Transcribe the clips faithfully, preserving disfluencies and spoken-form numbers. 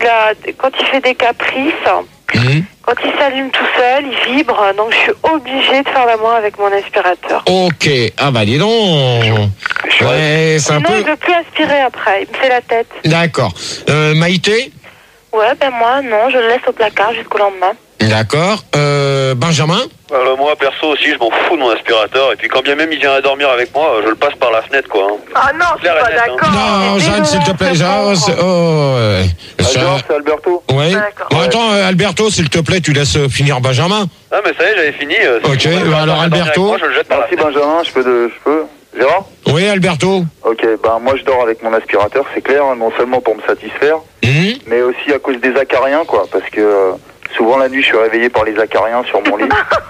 il a, quand il fait des caprices, mmh. quand il s'allume tout seul, il vibre, donc je suis obligée de faire l'amour avec mon aspirateur. Ok, ah bah dis donc. Ouais, c'est un Sinon, peu... il veut plus aspirer après, il me fait la tête. D'accord. Euh, Maïté ? Ouais, ben moi, non, je le laisse au placard jusqu'au lendemain. D'accord. Euh, Benjamin ? Alors moi, perso aussi, je m'en fous de mon aspirateur. Et puis quand bien même il vient à dormir avec moi, je le passe par la fenêtre, quoi. Ah non, je suis pas net, d'accord. hein. Non, Jeanne, s'il te plaît. Jeanne, c'est... Oh, ouais. Ah, Jean, c'est Alberto. Oui. D'accord. Bon, attends, euh, Alberto, s'il te plaît, tu laisses finir Benjamin. Ah mais ça y est, j'avais fini. Euh, Ok, bah alors Alberto. Moi, je le jette par la Merci fenêtre. Benjamin, je peux, de, je peux. Gérard ? Oui, Alberto. Ok, ben moi je dors avec mon aspirateur, c'est clair, non seulement pour me satisfaire, Mmh. mais aussi à cause des acariens, quoi, parce que euh, souvent la nuit je suis réveillé par les acariens sur mon lit.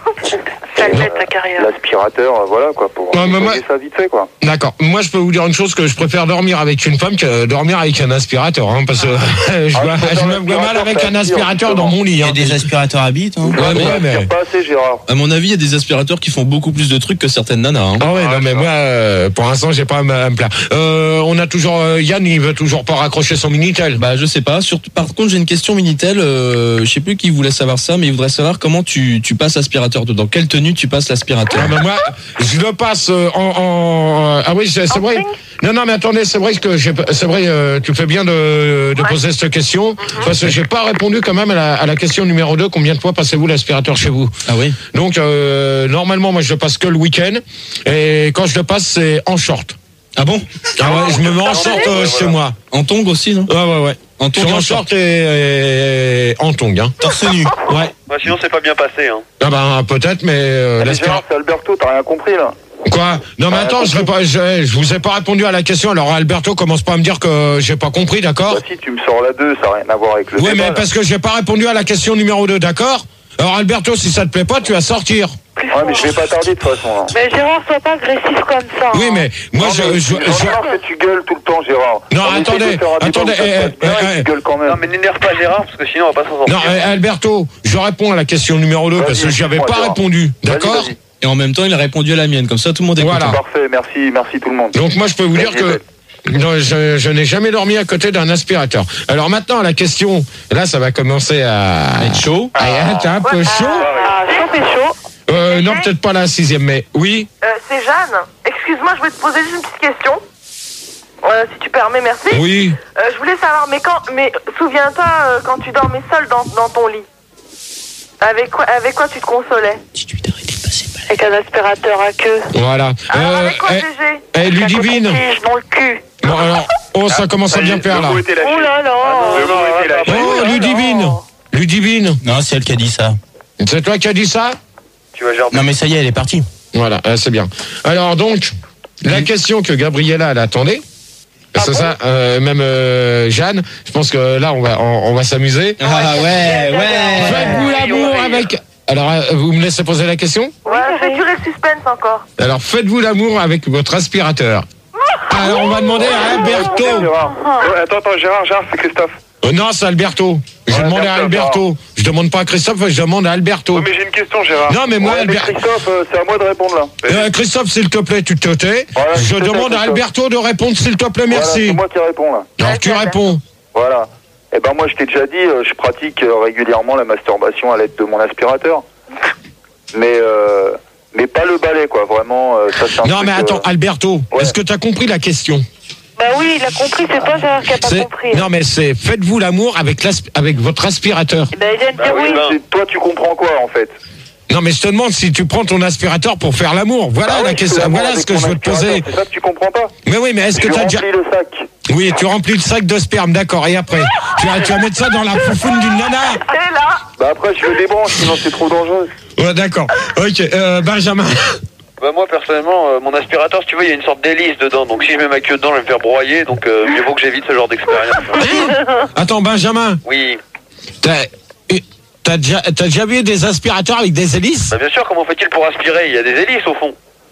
Ça Et, le euh, met ta carrière. L'aspirateur, euh, voilà quoi, pour Ouais, mais moi- nettoyer ça vite fait, quoi. D'accord. Moi, je peux vous dire une chose, que je préfère dormir avec une femme que dormir avec un aspirateur, hein, parce que je, Ah, vois- je je préfère me vois mal avec l'aspirateur, un ça aspirateur aspire, dans mon lit. Il y Hein. a des aspirateurs à bite. Hein. Ouais, mais- Ça aspire pas assez, Gérard. À mon avis, il y a des aspirateurs qui font beaucoup plus de trucs que certaines nanas. Hein. Ah ouais, non mais moi, euh, pour l'instant, j'ai pas à me à me plaindre. Euh, on a toujours euh, Yann, il veut toujours pas raccrocher son Minitel. Bah je sais pas. Surtout, par contre, j'ai une question Minitel. Euh, je sais plus qui voulait savoir ça, mais il voudrait savoir comment tu tu passes l'aspirateur. Dans quelle tenue tu passes l'aspirateur. Ah, ben moi, je le passe euh, en, en ah oui, c'est c'est vrai. Non, non, mais attendez, c'est vrai que j'ai, c'est vrai, euh, tu fais bien de, de Ouais. poser cette question, parce que j'ai pas répondu quand même à la, à la question numéro deux. Combien de fois passez-vous l'aspirateur chez vous? Ah oui. Donc, euh, normalement, moi, je le passe que le week-end, et quand je le passe, c'est en short. Ah bon. Ah ouais, je me mets en short euh, chez moi. En tongs aussi, non? Ouais, ouais, ouais. En tongs Sur et en en short et, et en tongs, hein. torse nu. Ouais. Bah, sinon, c'est pas bien passé, hein. Ah ben, peut-être, mais euh, Allez, l'aspirateur... Gérard, c'est Alberto, t'as rien compris là. Quoi? Non mais Ah, attends, je, compris. réponds- je, je vous ai pas répondu à la question. Alors Alberto, commence pas à me dire que j'ai pas compris, d'accord? Bah si, tu me sors la deux, ça n'a rien à voir avec le Oui, débat, mais là. parce que j'ai pas répondu à la question numéro deux, d'accord? Alors Alberto, si ça te plaît pas, tu vas sortir. Plus Ouais, mais fort. je vais pas tarder de toute façon, là. Mais Gérard, sois pas agressif comme ça. Oui, hein. mais moi Non, je, mais je, j'en ai je- marre que tu gueules tout le temps, Gérard. Non, On essaie de attendez, faire un débat attendez, où ça se eh, passe bien eh, et tu eh, gueules quand même. Non mais n'énerve pas Gérard, parce que sinon on va pas s'en sortir. non, eh, Alberto, je réponds à la question numéro deux Vas-y, parce que j'y avais dis-moi, pas Gérard. répondu, Vas-y, d'accord? vas-y. Et en même temps, il a répondu à la mienne. Comme ça, tout le monde est Voilà. content. Parfait, merci, merci tout le monde. Donc moi je peux vous dire que non, je, je n'ai jamais dormi à côté d'un aspirateur. Alors maintenant la question, là ça va commencer à Être chaud. à être un peu Ouais, chaud. Ah, chaud et chaud. Euh, non, peut-être pas la sixième, mais oui. Euh, c'est Jeanne. Excuse-moi, je voulais te poser juste une petite question. Euh, si tu permets, merci. Oui. Euh, je voulais savoir, mais quand, mais souviens-toi euh, quand tu dormais seul dans, dans ton lit. Avec quoi, avec quoi tu te consolais? Avec un aspirateur à queue. Voilà. Alors Euh, avec quoi, eh, G G? eh, Avec un Ludivine. coton-tige dans le cul. bon, alors, oh, ça commence à bien faire là. Oh là là. Le mot était lâché. Oh, Ludivine. Ludivine. Non, c'est elle qui a dit ça. C'est toi qui as dit ça? Tu vas gerber. Non, mais ça y est, elle est partie. Voilà, euh, c'est bien. Alors donc, la question que Gabriella elle attendait, c'est ça, euh, même euh, Jeanne, je pense que là on va on, on va s'amuser. Ah ouais, ouais. Faites-vous l'amour avec. Alors, euh, vous me laissez poser la question? Ouais, fais durer le suspense encore. Alors, faites-vous l'amour avec votre aspirateur? Alors, on va demander à Alberto. Gérard. Ouais, attends, attends, Gérard, Gérard, c'est Christophe. Euh, non, c'est Alberto. Je Ouais, demande à Alberto, Alberto. Je demande pas à Christophe, je demande à Alberto. Ouais, mais j'ai une question, Gérard. Non, mais moi, Ouais, mais Albert- Christophe, euh, c'est à moi de répondre là. Euh, Christophe, s'il te plaît, tu te tais. Voilà, je je te tais, demande à Christophe. Alberto de répondre, s'il te plaît, Voilà, merci. c'est moi qui réponds là. Alors, tu Merci, réponds. Voilà. Eh ben moi, je t'ai déjà dit, euh, je pratique euh, régulièrement la masturbation à l'aide de mon aspirateur. Mais euh, mais pas le balai, quoi. Vraiment, euh, ça c'est un Non, truc, mais attends, euh, Alberto, ouais. est-ce que tu as compris la question? Bah oui, il a compris, c'est toi, Gérard, qui a pas C'est- compris. Non, mais c'est faites-vous l'amour avec, l'asp- avec votre aspirateur. Eh ben, il vient de bah dire oui, oui. c'est- toi, tu comprends quoi en fait? Non, mais je te demande si tu prends ton aspirateur pour faire l'amour. Voilà Ah la oui, je fais question. l'amour Voilà avec ce que mon je veux te aspirateur, poser. C'est ça que tu comprends pas? Mais oui, mais est-ce que Je tu as déjà. remplis le sac. Oui, tu remplis le sac de sperme, d'accord. Et après, tu vas, tu vas mettre ça dans la foufoune d'une nana. Et là, Bah après, je le débranche, sinon c'est trop dangereux. Ouais, d'accord. Ok, euh, Benjamin. Bah moi personnellement, euh, mon aspirateur, si tu veux, il y a une sorte d'hélice dedans. Donc si je mets ma queue dedans, je vais me faire broyer. Donc euh, mieux vaut que j'évite ce genre d'expérience. Attends, Benjamin. Oui. T'as, t'as déjà, t'as déjà vu des aspirateurs avec des hélices? Bah bien sûr, comment fait-il pour aspirer? Il y a des hélices au fond.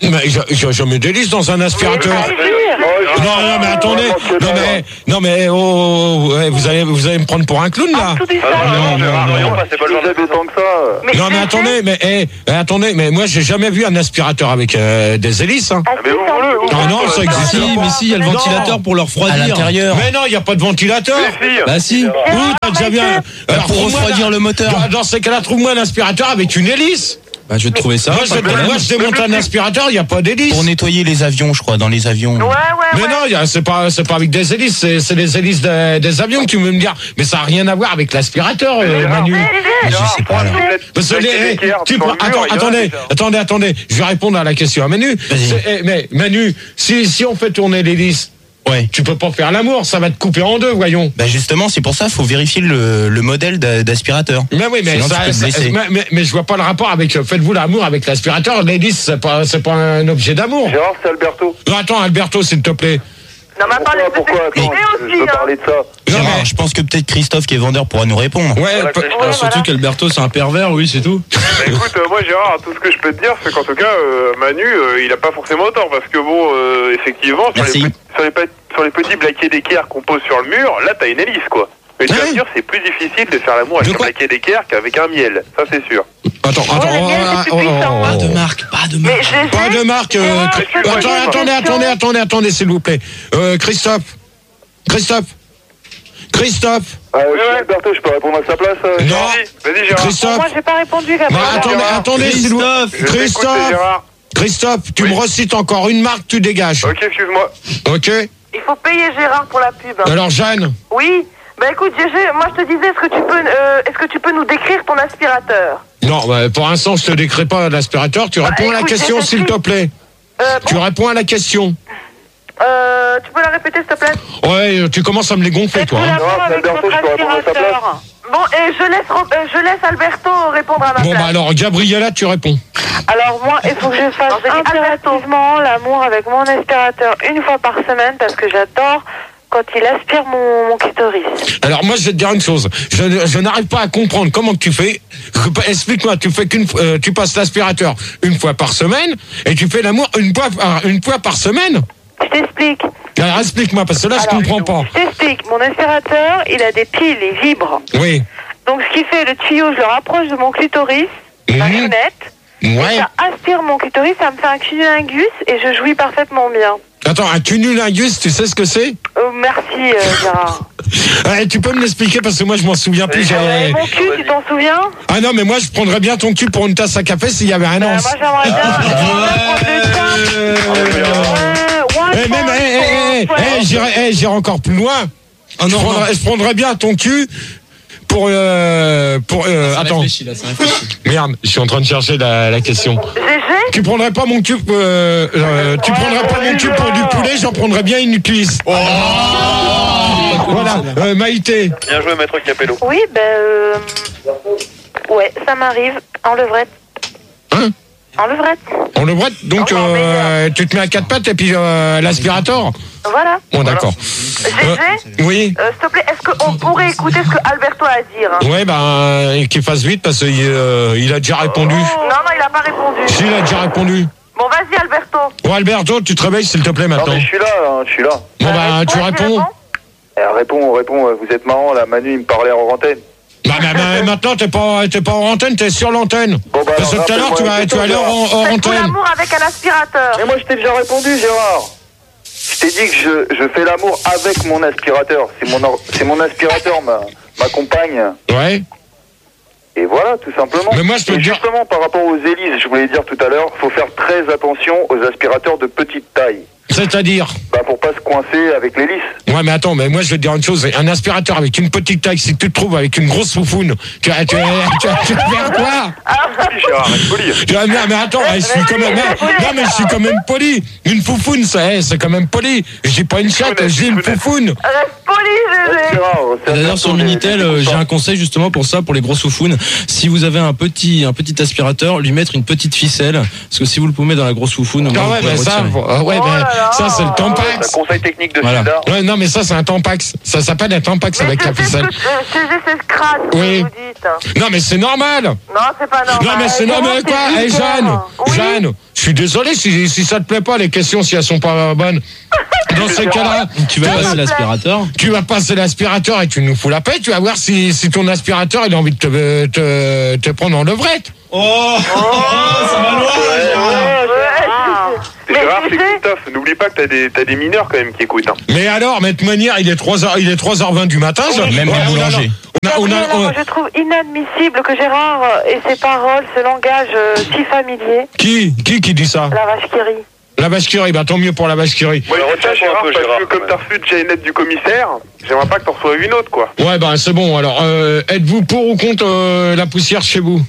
Mais j'ai jamais d'hélice dans un aspirateur. Non, non, mais attendez. Non, mais, non, mais, oh, ouais, vous allez, vous allez me prendre pour un clown, là. Non, non, non, c'est pas le genre de tant que ça. Non, mais attendez, mais, eh, attendez, mais moi, j'ai jamais vu un aspirateur avec euh, des hélices, hein. Mais vous voulez, Non, non, ça existe Si, pas. mais si, il y a le Non. ventilateur pour leur À refroidir. l'intérieur. Mais non, il n'y a pas de ventilateur. Bah si. Oui, t'as déjà vu un... Alors, Pour trouve-moi refroidir un- le moteur. Dans, dans ces cas-là, trouve-moi un aspirateur avec une hélice. Bah je vais te trouver ça. Moi, je, pas de problème. moi, je démonte un aspirateur, il n'y a pas d'hélice. Pour nettoyer les avions, je crois, dans les avions. Ouais, ouais, Mais ouais. non, il y a- c'est pas, c'est pas avec des hélices, c'est, c'est les hélices des, des avions que tu veux me dire. Mais ça n'a rien à voir avec l'aspirateur, euh, Manu. Je sais pas, là. Parce que les- eh, tu prends- attends, attendez, attendez, attendez, je vais répondre à la question à Manu. C'est- eh, mais Manu, si, si on fait tourner l'hélice, Ouais. tu peux pas faire l'amour, ça va te couper en deux, voyons. Bah justement, c'est pour ça, faut vérifier le, le modèle d'a- d'aspirateur. Mais oui, mais, Sinon, ça, tu peux te ça- blesser. mais, mais, mais je vois pas le rapport avec euh, faites-vous l'amour avec l'aspirateur. L'hélice, c'est pas, c'est pas un objet d'amour. Gérard, c'est Alberto. Non, attends, Alberto, s'il te plaît. Non, mais attends, Pourquoi, pourquoi, laisse-le attends, s'exprimer je aussi, veux hein. parler de ça. Non, Gérard, mais- je pense que peut-être Christophe qui est vendeur pourra nous répondre. Ouais, Voilà, pe- que- Alors, surtout voilà. qu'Alberto c'est un pervers, oui, c'est tout. Bah, écoute, euh, moi Gérard, tout ce que je peux te dire, c'est qu'en tout cas, euh, Manu, euh, il a pas forcément tort, parce que bon, euh, effectivement, sur les, Merci. petits, sur, les, pe- sur les petits plaquets d'équerre qu'on pose sur le mur, là t'as une hélice, quoi. Mais tu vas Ouais. me dire, c'est plus difficile de faire l'amour De avec un quoi plaquet d'équerre qu'avec un miel, ça c'est sûr. Attends, attends, Ouais, le miel, oh, c'est oh, plus oh, puissant, oh, hein. oh. marque, pas de Mais G G, Pas de marque. euh, Gérard, Cri- je peux poser attends, une attendez, question attendez, attendez, attendez, s'il vous plaît. Euh, Christophe. Christophe. Christophe. Euh, Ouais, je suis ouais. Alberto, je peux répondre à sa place euh, Non. Vas-y, vas-y Gérard. Bon, Christophe. moi, j'ai pas répondu, Bah, Gabriel. attendez, Gérard. attendez, s'il vous Christophe. Je t'écoute, Christophe. Gérard. Christophe, tu Oui. me recites encore une marque, tu dégages. Ok, excuse-moi. Ok. Il faut payer Gérard pour la pub. Alors, Jeanne. Oui. Bah écoute, G G, moi je te disais, est-ce que tu peux, euh, est-ce que tu peux nous décrire ton aspirateur? Non, bah, pour l'instant, je te décris pas l'aspirateur. Tu Bah, réponds à la écoute, question, j'ai s'il te plaît. Euh, Tu bon, réponds à la question. euh, tu peux la répéter s'il te plaît? Ouais, tu commences à me les gonfler, toi. hein. Faites-vous l'amour Non, avec Alberto, votre je peux répondre à sa aspirateur. Bon, et je laisse, re- euh, je laisse Alberto répondre à ma Bon, place. bah alors, Gabriella, tu réponds. Alors moi, il faut que je fasse impérativement l'amour avec mon aspirateur une fois par semaine parce que j'adore quand il aspire mon, mon clitoris. Alors moi je vais te dire une chose, je, je n'arrive pas à comprendre comment que tu fais. Explique-moi, tu fais qu'une, euh, tu passes l'aspirateur une fois par semaine et tu fais l'amour une fois, par- une fois par semaine. Je t'explique. Alors explique-moi parce que là je Alors, comprends pas. Je t'explique. Mon aspirateur, il a des piles, il vibre. Oui. Donc ce qui fait, le tuyau, je le rapproche de mon clitoris, ma Mhm. fenêtre. Ouais. Ça aspire mon clitoris, ça me fait un cunnilingus et je jouis parfaitement bien. Attends, un cunnilingus, tu sais ce que c'est? Oh, merci euh, Gérard. Ouais, tu peux me l'expliquer parce que moi je m'en souviens plus. Et j'ai- mon cul, tu t'en souviens? Ah non mais moi je prendrais bien ton cul pour une tasse à café s'il y avait un Euh, anse. moi j'aimerais bien. j'aimerais bien prendre le temps. Ouais, Eh, même, one eh, eh, eh, point, eh, j'irai, eh, j'irai encore plus loin. Oh je, non, prendrais, je prendrais bien ton cul pour, euh, pour, euh, Ça attends, réfléchit, là, ça réfléchit. merde, je suis en train de chercher la, la question. G G? Tu prendrais pas mon cul, euh, euh, tu Ouais, prendrais pas ouais, mon cul ouais. pour du poulet, j'en prendrais bien une cuisse. Oh. Voilà, euh, Maïté. Bien joué, maître Capello. Oui, ben. Euh... Ouais, ça m'arrive. En levrette. Hein? En levrette. On le voit, donc Oh, non, mais, euh, tu te mets à quatre pattes et puis euh, l'aspirateur. Voilà. Bon, d'accord. G G, Oui. euh, s'il te plaît, est-ce qu'on pourrait écouter ce que Alberto a à dire hein? Ouais, ben, euh, qu'il fasse vite parce qu'il euh, il a déjà répondu. Non, non, il a pas répondu. Si, il a déjà répondu. Bon, vas-y, Alberto. Bon, Alberto, tu te réveilles s'il te plaît Non, maintenant. mais je suis là, hein, je suis là. Bon, bah, Euh, tu vas-y, réponds. réponds. Eh, réponds, réponds, euh, vous êtes marrant, là, Manu, il me parlait en antenne. Bah, bah, bah, maintenant, t'es pas, t'es pas en antenne, t'es sur l'antenne. Bon, bah, Parce que alors, tout à l'heure, tu vas, rappelle-moi tu vas aller une en, question, en Faites-vous antenne. l'amour avec un aspirateur. Mais moi, je t'ai déjà répondu, Gérard. Je t'ai dit que je, je fais l'amour avec mon aspirateur. C'est mon, or- c'est mon aspirateur, ma, ma compagne. Ouais. Et voilà, tout simplement. Mais moi, je peux Et te dire- justement, par rapport aux hélices, je voulais dire tout à l'heure, faut faire très attention aux aspirateurs de petite taille. C'est-à-dire. Bah, pour pas se coincer avec l'hélice. Ouais, mais attends, mais moi, je vais te dire une chose. Un aspirateur avec une petite taille, si tu te trouves avec une grosse foufoune, tu vas, tu vas, tu vas, tu vas faire quoi? Poli, Gérard, reste poli. Tu vas me dire, mais attends, je suis quand même, non, mais je suis quand même poli. Une foufoune, ça, eh, c'est quand même poli. Je dis pas une chatte, je dis une foufoune. Reste poli, G G. Gérard, c'est D'ailleurs sur le attention, Minitel, les- euh, les- j'ai un conseil justement pour ça, pour les grosses foufounes. Si vous avez un petit un petit aspirateur, lui mettre une petite ficelle, parce que si vous le pouvez dans la grosse foufoune, au moins, Ah vous ouais, pouvez mais le ça, retirer. euh, ouais, Oh mais là là. ça, c'est le Un Tampax. conseil technique de Voilà. Sildar. Ouais, non, mais ça, c'est un Tampax. Ça s'appelle un Tampax Mais avec la c'est ce ficelle. que G G, c'est scratch, ce Oui. que vous dites. Non, mais c'est normal. Non, c'est pas normal. Non, mais c'est normal, Comment quoi. c'est Eh, vulgaire? Jeanne, Oui. Jeanne, je je suis désolé si, si ça te plaît pas, les questions, si elles sont pas bonnes. Dans ces cas-là, Tu vas passer l'aspirateur. tu vas passer l'aspirateur et tu nous fous la paix. Tu vas voir si, si ton aspirateur, il a envie de te, te, te prendre en levrette. Oh, ça va loin. Mais Gérard, tu c'est sais- Christophe. N'oublie pas que t'as des, t'as des mineurs quand même qui écoutent. Hein. Mais alors, mais de manière, il est trois heures, il est trois heures vingt du matin. je- Même Ouais, un on a- boulanger. On a, on a, Gabriela, on a- moi, je trouve inadmissible que Gérard euh, et ses paroles, ce langage euh, si familier, qui, qui, qui dit ça? la vache qui rit. La vache qui rit, bah tant mieux pour la vache qui rit. Moi, Alors, je dis ça, retiens-toi un Gérard, peu, parce Gérard, que comme quand t'as reçu déjà une lettre du commissaire, j'aimerais pas que t'en reçoives une autre, quoi. Ouais, bah c'est bon. Alors, euh, êtes-vous pour ou contre euh, la poussière chez vous?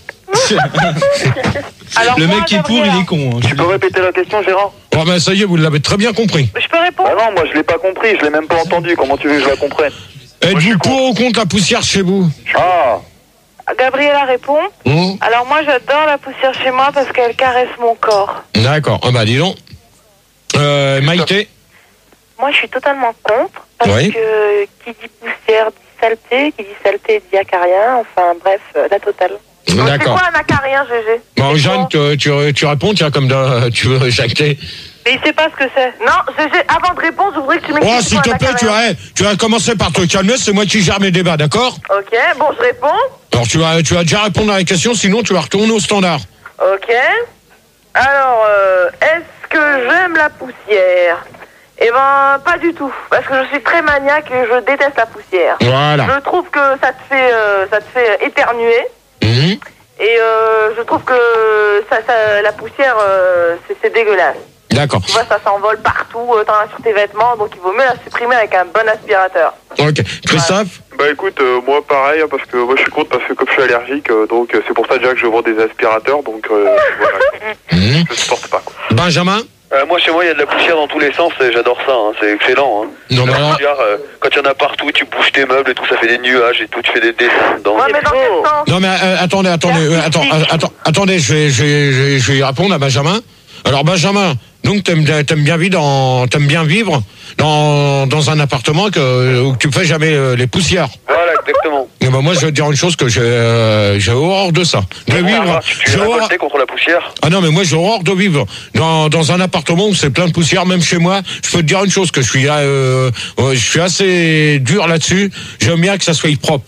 Alors, Le moi, mec qui est pour, Gabriela, il est con. hein. Tu peux répéter la question, Gérard? Bon, bah ça y est, vous l'avez très bien compris. Je peux répondre? Ah non, moi je l'ai pas compris, je l'ai même pas entendu. Comment tu veux que je la comprenne? Êtes-vous pour ou contre la poussière chez vous? Ah, Gabriela répond. Hum Alors moi j'adore la poussière chez moi parce qu'elle caresse mon corps. D'accord. Ah bah dis donc. Euh, Maïté? Moi je suis totalement contre parce Oui. que qui dit poussière dit saleté, qui dit saleté dit acarien, enfin bref, euh, la totale. C'est D'accord. quoi un acarien, G G? Bon, Jeanne, tu, tu, tu réponds, tiens, comme de, tu veux jacter. Mais il sait pas ce que c'est. Non, G G, avant de répondre, je voudrais que tu m'expliques. Oh, s'il c'est te quoi un plaît, tu acarien. vas, tu vas commencer par te calmer, c'est moi qui gère mes débats, d'accord? Ok, bon, je réponds. Alors, tu vas, tu vas déjà répondre à la question, sinon tu vas retourner au standard. Ok. Alors, euh, est-ce que j'aime la poussière? Eh ben, pas du tout. Parce que je suis très maniaque et je déteste la poussière. Voilà. Je trouve que ça te fait, euh, ça te fait éternuer. Mhm. Et euh, je trouve que ça, ça, la poussière, euh, c'est, c'est dégueulasse. D'accord. Tu vois, ça s'envole partout, euh, t'en as sur tes vêtements, donc il vaut mieux la supprimer avec un bon aspirateur. Ok. Christophe? Bah écoute, euh, moi pareil, hein, parce que moi je suis contre parce que comme je suis allergique, euh, donc euh, c'est pour ça déjà que je vends des aspirateurs, donc euh, voilà, Mhm. je supporte pas, quoi. Benjamin? Euh, moi, chez moi, il y a de la poussière dans tous les sens et j'adore ça, hein, c'est excellent. Hein. Non, mais La alors, poussière, euh, quand il y en a partout, tu bouges tes meubles et tout, ça fait des nuages et tout, tu fais des dessins dedans. Ouais, mais dans quel sens? non, mais euh, attendez, attendez, euh, attends, euh, attends, attendez, je vais, je vais, je vais, je vais y répondre à Benjamin. Alors, Benjamin, donc t'aimes, t'aimes bien vivre dans, t'aimes bien vivre dans, dans un appartement que, où tu fais jamais euh, les poussières. Voilà, exactement. Et ben moi, je vais te dire une chose que j'ai, euh, j'ai horreur de ça. De vivre, Tu, tu j'ai es horreur. révolté contre la poussière? Ah non, mais moi, j'ai horreur de vivre dans, dans un appartement où c'est plein de poussière, même chez moi. Je peux te dire une chose, que je suis, euh, euh, je suis assez dur là-dessus. J'aime bien que ça soit propre.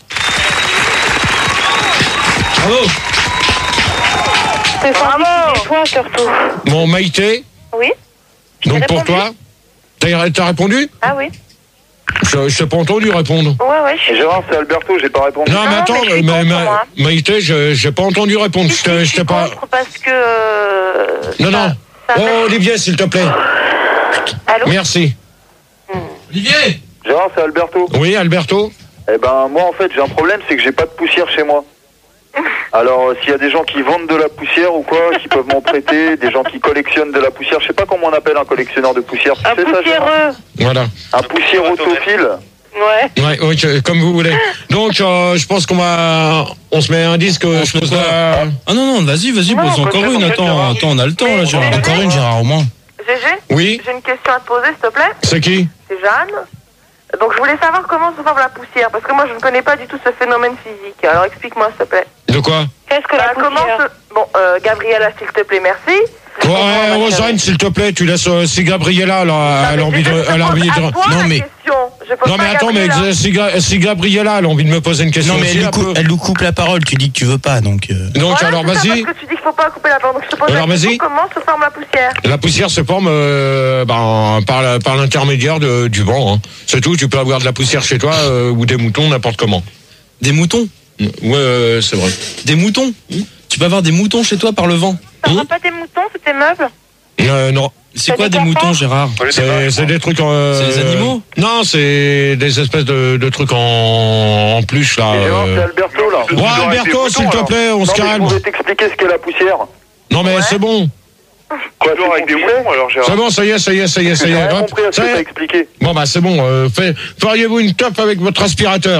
Bravo. C'est sans toi surtout. Mon Maïté, Oui? Je t'ai donc pour répondu. toi, t'as, t'as répondu? Ah oui? Je, je t'ai pas entendu répondre. Ouais, ouais, je suis... Gérard, c'est Alberto, j'ai pas répondu. Non, mais Non, attends, mais je suis mais- contre, mais- moi. Maïté, je, j'ai pas entendu répondre. Si, Je si, t'ai, je je suis t'ai pas. contre parce que... euh, Non, ça- non. ça Oh, met- Olivier, s'il te plaît. Allô? Merci. Olivier. Gérard, c'est Alberto. Oui, Alberto? Eh ben, moi en fait, j'ai un problème, c'est que j'ai pas de poussière chez moi. Alors, euh, s'il y a des gens qui vendent de la poussière ou quoi, qui peuvent m'en prêter, des gens qui collectionnent de la poussière, je sais pas comment on appelle un collectionneur de poussière. Tu Un sais ça, Gérard? poussiéreux. Voilà. Un poussiérotophile. Ouais. Ouais, oui, que- comme vous voulez. Donc, euh, je pense qu'on va, on se met un disque. On Je se met pose quoi la- Ah non, non, vas-y, vas-y, Non, pose on encore peut une. faire Attends, Gérard. attends, on a le temps là, Mais- Gérard. mais- Encore une, Gérard, au moins. Gégé, Oui, j'ai une question à te poser, s'il te plaît. c'est qui? C'est Jeanne. Donc je voulais savoir comment se forme la poussière, parce que moi je ne connais pas du tout ce phénomène physique. Alors explique-moi, s'il te plaît. De quoi? Qu'est-ce que la poussière? Comment se... Bon, euh, Gabriela, s'il te plaît, merci. Ouais, Rosane, s'il te plaît, tu laisses, euh, si Gabriella, elle a, elle a envie de, elle a envie de, non mais, non mais attends, mais si, Ga- si Gabriella, elle a envie de me poser une question Non, mais aussi, elle nous, un coupe, peu. elle nous coupe la parole, tu dis que tu veux pas, donc... euh, Donc, alors, vas-y. Parce que tu dis qu'il faut pas couper la parole, donc je te pose Alors, la question, vas-y. comment se forme la poussière? La poussière se forme euh, ben, par, la- par l'intermédiaire de- du vent. Hein. C'est tout, tu peux avoir de la poussière chez toi euh, ou des moutons, n'importe comment. Des moutons. Ouais, euh, c'est vrai. Des moutons. Tu peux avoir des moutons chez toi par le vent. T'auras pas tes moutons sous tes meubles? Euh, non, C'est T'as quoi des des moutons, cafards Gérard? c'est c'est des trucs en... euh, C'est des animaux? Non, c'est des espèces de, de trucs en, en peluche, là. Et Gérard, c'est euh. Alberto là. Tu Ouais, dois arrêter Alberto, les s'il moutons, te alors. plaît, on Non, se mais je calme. pouvais t'expliquer ce qu'est la poussière. Non, mais c'est bon. Quoi, Tu dors avec des c'est moutons, alors Gérard. C'est bon, ça y est, ça y est, ça y est, ça y J'ai est. rien Hop, compris à ce ça que y t'as est. expliqué. Bon, bah, c'est bon. Euh, fait- feriez-vous une top avec votre aspirateur?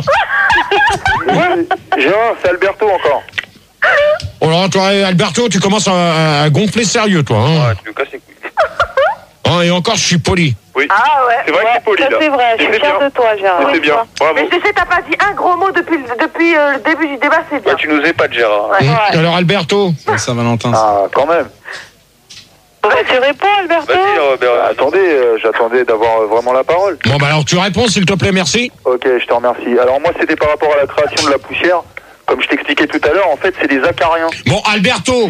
Gérard, c'est Alberto encore. Oh là, toi, Alberto, tu commences à, à gonfler sérieux, toi. Hein. Ouais, tu nous casses les couilles. Hein, et encore, je suis poli. Oui. Ah ouais. C'est vrai que ouais, c'est poli, ça, là. c'est vrai, je Et suis c'est fière bien. de toi, Gérard. Et c'est Oui, bien. toi. Bravo. Mais je sais, t'as pas dit un gros mot depuis, le- depuis euh, le début du débat, c'est bien. Ouais, tu nous épates, Gérard. Ouais. Hum. Alors, Alberto, Saint-Valentin. Ah, quand même. tu réponds, Alberto? Vas-y, Robert. Bah, attendez, euh, j'attendais d'avoir euh, vraiment la parole. Bon, bah alors tu réponds, s'il te plaît, merci. Ok, je te remercie. Alors moi, c'était par rapport à la création de la poussière. Comme je t'expliquais tout à l'heure, en fait, c'est des acariens. Bon, Alberto,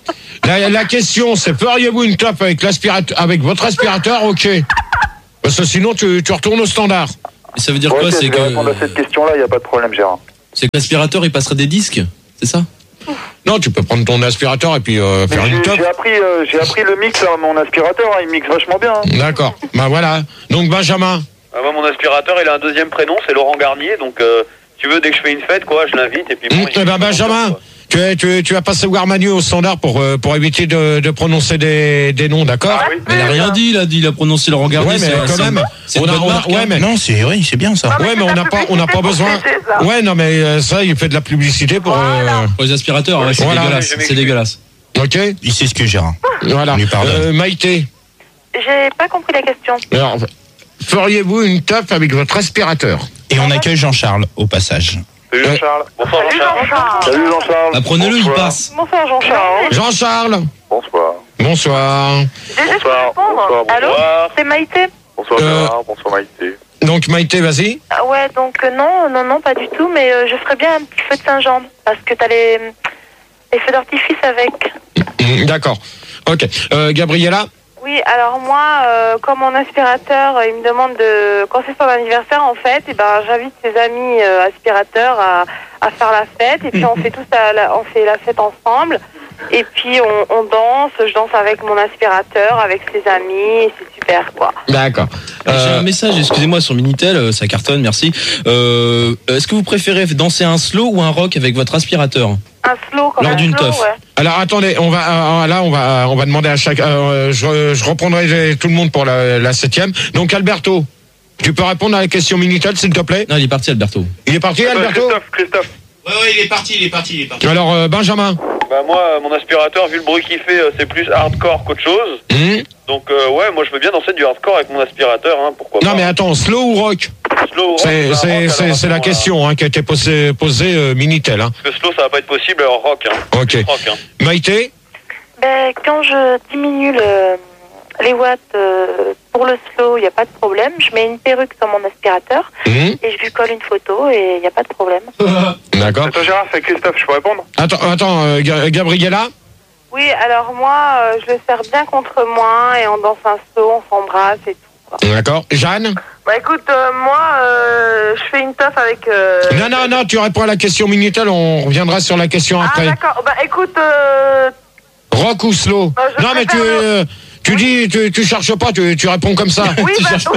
la, la question, c'est feriez-vous une top avec, l'aspirateur, avec votre aspirateur? Ok. Parce que sinon, tu, tu retournes au standard. Et ça veut dire Ok, quoi? je C'est vais que, répondre à cette question-là, il n'y a pas de problème, Gérard. c'est que l'aspirateur, il passerait des disques? C'est ça? Non, tu peux prendre ton aspirateur et puis euh, Mais faire une j'ai, top. j'ai appris, euh, j'ai appris le mix à mon aspirateur, hein, il mixe vachement bien. Hein. D'accord. Bah voilà. Donc, Benjamin. Ah, moi, mon aspirateur, il a un deuxième prénom, c'est Laurent Garnier. Donc, euh, tu veux, dès que je fais une fête, quoi, je l'invite. Et puis, bon, Mmh, il- eh ben, Benjamin, tu, es- tu, es- tu vas passer voir Manu au standard pour, euh, pour éviter de, de prononcer des, des noms, d'accord? Ah oui. Mais il a rien dit, il a dit, il a prononcé le regard. Ouais, mais quand même, c'est on une a, bonne on a- marque, ouais, hein. mais, Non, c'est oui, c'est bien ça. Ah, mais ouais, mais c'est on de la n'a pas, on n'a pas publicité besoin. pour fêter, ça. Ouais, non, mais euh, ça, il fait de la publicité pour. euh, Pour les aspirateurs, ouais, c'est Voilà. dégueulasse. Je C'est m'excuse. dégueulasse. ok. Il sait ce que Gérard. Voilà. On lui pardonne. Euh, Maïté. J'ai pas compris la question. Alors, feriez-vous une top avec votre aspirateur? Et on accueille Jean-Charles au passage. Salut Ouais. Charles. Bonsoir, Salut Jean-Charles. Jean-Charles. Salut Jean-Charles. Apprenez-le, il Bonsoir. passe. Bonsoir Jean-Charles. Jean-Charles. Bonsoir. Bonsoir. Déjà, je peux Bonsoir, répondre. bonsoir, Allô? bonsoir. C'est Maïté? Bonsoir Euh, Gérard, bonsoir Maïté. Donc, Maïté, vas-y. Ah ouais, donc euh, non, non, non, pas du tout, mais euh, je ferais bien un petit feu de Saint-Jean, parce que t'as les, les feux d'artifice avec. Mmh, d'accord. Ok. Euh, Gabriella. Oui, alors moi, euh, comme mon aspirateur, euh, il me demande de, quand c'est son anniversaire, en fait, et ben, j'invite ses amis euh, aspirateurs à, à faire la fête, et puis on fait tous la, la- on fait la fête ensemble, et puis on, on danse, je danse avec mon aspirateur, avec ses amis, et c'est super, quoi. D'accord. J'ai Euh, un message, excusez-moi, sur Minitel, euh, ça cartonne, merci. Euh, Est-ce que vous préférez danser un slow ou un rock avec votre aspirateur? Un slow, comme Lors un d'une slow, teuf. ouais. alors, attendez, on va, euh, là, on va, on va demander à chaque, euh, je, je reprendrai tout le monde pour la, la septième. Donc, Alberto, tu peux répondre à la question Minitel, s'il te plaît? Non, il est parti, Alberto. Il est parti, Euh, Alberto? Christophe, Christophe. Ouais, ouais, il est parti, il est parti, il est parti. Alors, euh, Benjamin. Bah, moi, euh, mon aspirateur, vu le bruit qu'il fait, euh, c'est plus hardcore qu'autre chose. Mmh. Donc, euh, ouais, moi, je veux bien danser du hardcore avec mon aspirateur, hein, pourquoi pas. Non, mais attends, slow ou rock? Slow, rock, C'est, bah, c'est, rock, c'est, alors, c'est la attends, question hein, qui a été posée, posée euh, Minitel. Hein. Parce que slow, ça va pas être possible, alors rock, hein. Ok. Plus rock, hein. Maïté? Ben, quand je diminue le, les watts euh, pour le slow, il n'y a pas de problème. Je mets une perruque sur mon aspirateur Mmh. et je lui colle une photo et il n'y a pas de problème. D'accord. Attends Gérard, c'est Christophe, je peux répondre? Attends, attends, euh, Ga- Gabriella? Oui, alors moi, euh, je le serre bien contre moi et on danse un slow, on s'embrasse et tout. Quoi. D'accord. Jeanne? Bah écoute, euh, moi, euh, je fais une teuf avec... euh, Non, non, non, tu réponds à la question Minitel, on reviendra sur la question Ah après. d'accord, bah écoute, euh, Rock ou slow? Bah, je Non, mais tu, préfère le- euh, tu dis, tu, tu cherches pas, tu, tu réponds comme ça. oui, Tu bah cherches oui.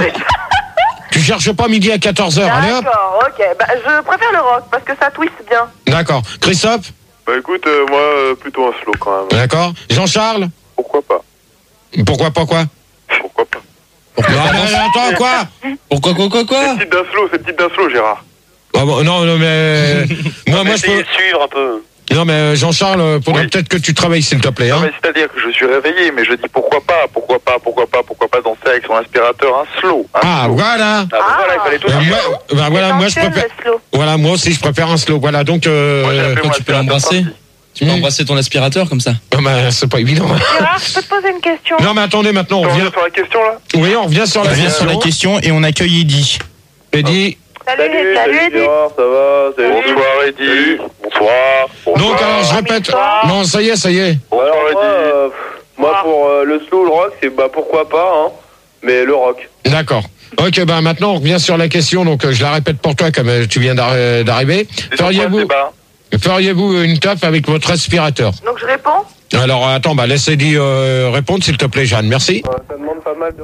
Tu cherches pas midi à quatorze heures, allez hop. D'accord, ok. Bah je préfère le rock parce que ça twist bien. D'accord. Christophe? Bah écoute, euh, moi, euh, plutôt un slow quand même. D'accord. Jean-Charles? Pourquoi pas? Pourquoi pas quoi? Pourquoi pas? Non, non, non, attends, quoi? Pourquoi, quoi, quoi, quoi? C'est petite d'un slow, c'est petite d'un slow, Gérard. Ah bon, non, non, mais... moi, moi, je Essayez peux... de suivre un peu. Non, mais euh, Jean-Charles, euh, faudrait Oui. peut-être que tu travailles, s'il te plaît. Non Hein. mais c'est-à-dire que je suis réveillé, mais je dis pourquoi pas, pourquoi pas, pourquoi pas, pourquoi pas danser avec son aspirateur un slow. Un Ah, slow. voilà. Ah, bah, Ah. voilà, il fallait tout Euh, dire. moi, bah, voilà, moi, je Essentiel, préfère... le slow. Voilà, moi aussi, je préfère un slow. Voilà, donc... Euh... Moi, j'ai appelé Quand mon tu peux aspirateur l'embrasser, parti. tu peux Mmh. embrasser ton aspirateur comme ça. Non, mais c'est pas évident. hein. Gérard, je peux te poser une question? Non, mais attendez, maintenant, on On revient... revient sur la question là? Oui, on revient sur On la revient sur la question. question et on accueille Eddy. Eddy. Salut, salut, Eddy. ça va? Bonsoir Eddy. Bonsoir. Donc, alors, je répète... Bonsoir. Non, ça y est, ça y est. Bonsoir Alors, moi, Eddy. euh, moi, pour euh, le slow, le rock, c'est bah pourquoi pas, hein. Mais le rock. D'accord. Ok, ben maintenant, on revient sur la question. Donc, euh, je la répète pour toi, comme euh, tu viens d'arri- euh, d'arriver. Feriez-vous... Feriez-vous une taf avec votre aspirateur? Donc je réponds? Alors, attends, bah, laisse Eddy euh, répondre, s'il te plaît, Jeanne. Merci. Ça demande pas mal de...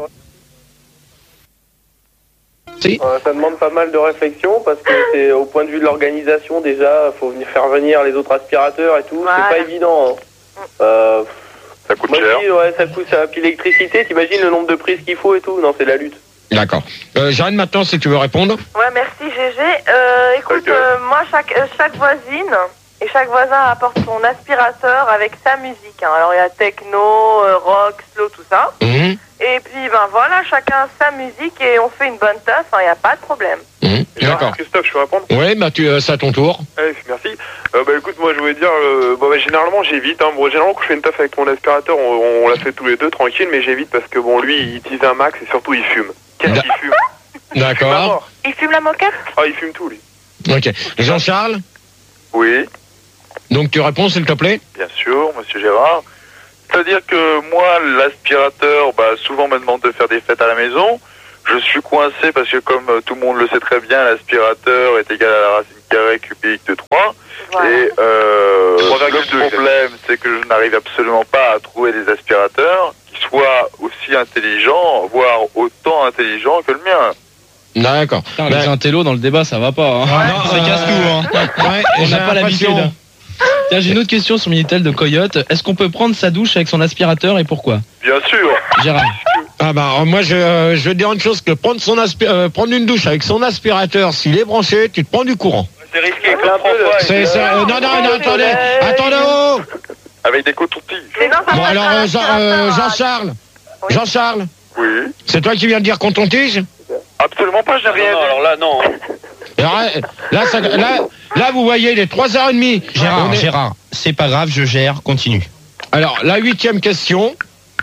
Si. Euh, ça demande pas mal de réflexion parce que c'est au point de vue de l'organisation déjà, faut venir faire venir les autres aspirateurs et tout, Voilà. c'est pas évident. Hein. Euh, Ça coûte moi cher. je dis, ouais, ça coûte ça. Puis l'électricité, t'imagines le nombre de prises qu'il faut et tout, non c'est la lutte. D'accord. Euh, Jeanne, maintenant, si tu veux répondre. Ouais, merci G G. Euh, écoute, Ok. euh, moi, chaque, euh, chaque voisine et chaque voisin apporte son aspirateur avec sa musique. Hein. Alors, il y a techno, euh, rock, slow, tout ça. Mmh. Et puis, ben voilà, chacun sa musique et on fait une bonne teuf, il n'y a pas de problème. Mmh. D'accord. Christophe, je peux répondre? Oui, bah, tu, euh, c'est à ton tour. Allez, merci. Euh, bah écoute, moi moi je voulais dire, euh, bon, bah, généralement j'évite. Hein. Bon, généralement quand je fais une taf avec mon aspirateur, on, on l'a fait tous les deux tranquille, mais j'évite parce que bon, lui il utilise un max et surtout il fume. Qu'est-ce qu'il fume? D'accord. Il fume la moquette? Ah, il fume tout lui. Ok. Jean-Charles? Oui, Donc tu réponds s'il te plaît? bien sûr, monsieur Gérard. C'est-à-dire que moi, l'aspirateur, bah, souvent me demande de faire des fêtes à la maison. Je suis coincé parce que comme euh, tout le monde le sait très bien, l'aspirateur est égal à la racine carrée cubique de trois. Voilà. Et euh, trois virgule deux, le problème, c'est que je n'arrive absolument pas à trouver des aspirateurs qui soient aussi intelligents, voire autant intelligents que le mien. D'accord. Putain, Ben, les intellos dans le débat, ça va pas. Hein. non, ça euh, casse tout. Hein. ouais, On j'ai n'a pas l'habitude. l'impression- Tiens, j'ai une autre question sur Minitel de Coyote. Est-ce qu'on peut prendre sa douche avec son aspirateur et pourquoi? Bien sûr. Gérard. Ah bah alors, moi je, euh, je vais te dire une chose, que prendre son aspi- euh, prendre une douche avec son aspirateur, s'il est branché, tu te prends du courant. C'est risqué, François. C'est ça. euh, non non non attendez, attendez oh Avec des cotons-tiges. Mais non, ça Bon passe alors à euh, Jean, l'aspirateur, euh, hein. Jean-Charles, Jean-Charles, Oui. c'est toi qui viens de dire qu'on ton tige? Absolument pas, je n'ai Non, rien non, dit. alors là, non. Alors, euh, là, ça- là, là vous voyez les trois heures trente. Gérard, On est- Gérard, c'est pas grave, je gère, continue. Alors la huitième question,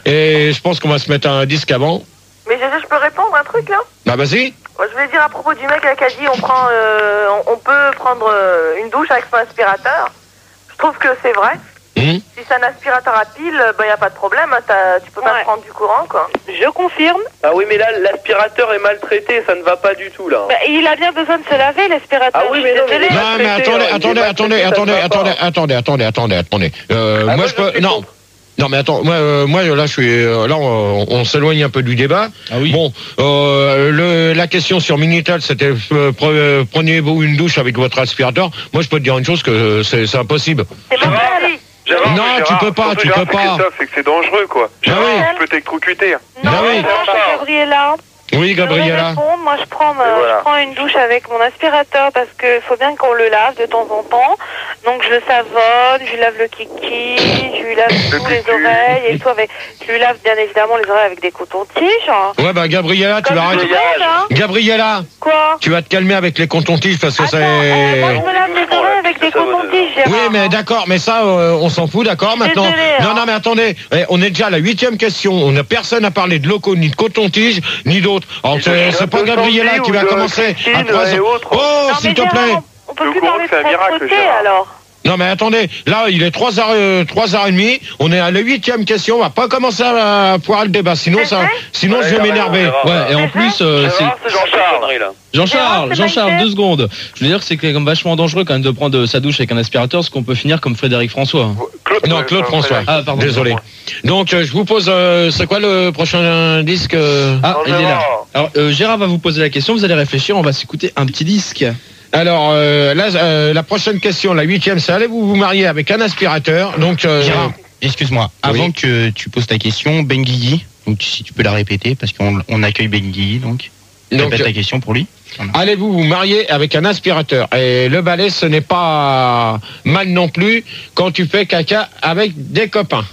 et je pense qu'on va se mettre un disque avant. Mais G G, je peux répondre un truc là? Bah vas-y. Moi, je voulais dire à propos du mec là, qui a dit on prend, euh, on, on peut prendre euh, une douche avec son aspirateur. Je trouve que c'est vrai. Hum. Si c'est un aspirateur à pile, il n'y a pas de problème. Hein, t'as- tu peux pas Ouais. prendre du courant, quoi. Je confirme. Ah oui, mais là, l'aspirateur est maltraité, ça ne va pas du tout, là. Bah, il a bien besoin de se laver, l'aspirateur. Ah oui, je suis mais non, mais désolée. il est Non mais maltraité, attendez, hein, il est attendez, attendez, maltraité, ça attendez, ne va attendez, pas. attendez, attendez, attendez, attendez. Euh, Ah, moi moi, je je peux, suis non. contre. Non mais attends, moi, euh, moi là je suis, euh, là on, on s'éloigne un peu du débat. Ah oui. Bon, euh, le, la question sur Minitel, c'était euh, pre- euh, prenez-vous une douche avec votre aspirateur. Moi je peux te dire une chose, que c'est c'est impossible. C'est Gérard, mental. Gérard, Non, mais tu Gérard, peux pas, surtout, tu Gérard, peux c'est pas. que ça, c'est que c'est dangereux, quoi. Gérard, oui. tu peux t'électrocuter. Non, Ah oui. non, c'est Gabriella. Oui, Je voudrais Gabriella. répondre. Moi, je prends, ma- Et voilà. je prends une douche avec mon aspirateur parce que faut bien qu'on le lave de temps en temps. Donc, je le savonne, je lui lave le kiki, je lui lave tous les kiki. oreilles et tout avec. Je lui lave bien évidemment les oreilles avec des cotons-tiges. hein. Ouais bah Gabriella, tu Comme vas tout le arrêter. monde, hein. Gabriella, Quoi? tu vas te calmer avec les cotons-tiges parce que Attends, euh, moi, je c'est. me lave les oreilles avec des cotons-tiges, Gérard. Oui, mais d'accord, mais ça, euh, on s'en fout, d'accord, maintenant. Désolée, hein. Non, non, mais attendez, eh, on est déjà à la huitième question. On n'a personne à parler de locaux, ni de coton-tige, ni d'autres. Alors, c'est c'est pas Gabriella qui va commencer à trois et ans. autres. Oh, Non, s'il mais te Gérard, plaît. on, on peut Le plus courant, parler de c'est un miracle, propreté, Gérard. alors. Non, mais attendez, là, il est trois heures, euh, trois heures trente. On est à la huitième question. On va pas commencer à poire le débat. Sinon, ça, sinon, Ouais, je vais t'as m'énerver. raison, Gérard. Ouais, et en plus, euh, c'est. Gérard, c'est Jean-Charles. là. Jean-Charles, Gérard, c'est Jean-Charles, Maïté. deux secondes. Je veux dire que c'est quand même vachement dangereux quand même de prendre sa douche avec un aspirateur, parce qu'on peut finir comme Frédéric François. Claude, Non, ouais, Claude enfin, François. Ah, pardon. Désolé. Donc, euh, je vous pose, euh, c'est quoi le prochain disque euh Ah, Non, il est là. Gérard. Alors, euh, Gérard va vous poser la question, vous allez réfléchir, on va s'écouter un petit disque. Alors, euh, là, euh, la prochaine question, la huitième, c'est allez-vous vous marier avec un aspirateur? Donc, euh, Gérard, excuse-moi, avant Oui. que tu poses ta question, Ben Guigui, donc si tu peux la répéter, parce qu'on on accueille Ben Guigui, donc. donc Répète ta question pour lui. allez-vous vous marier avec un aspirateur? Et le balai, ce n'est pas mal non plus quand tu fais caca avec des copains.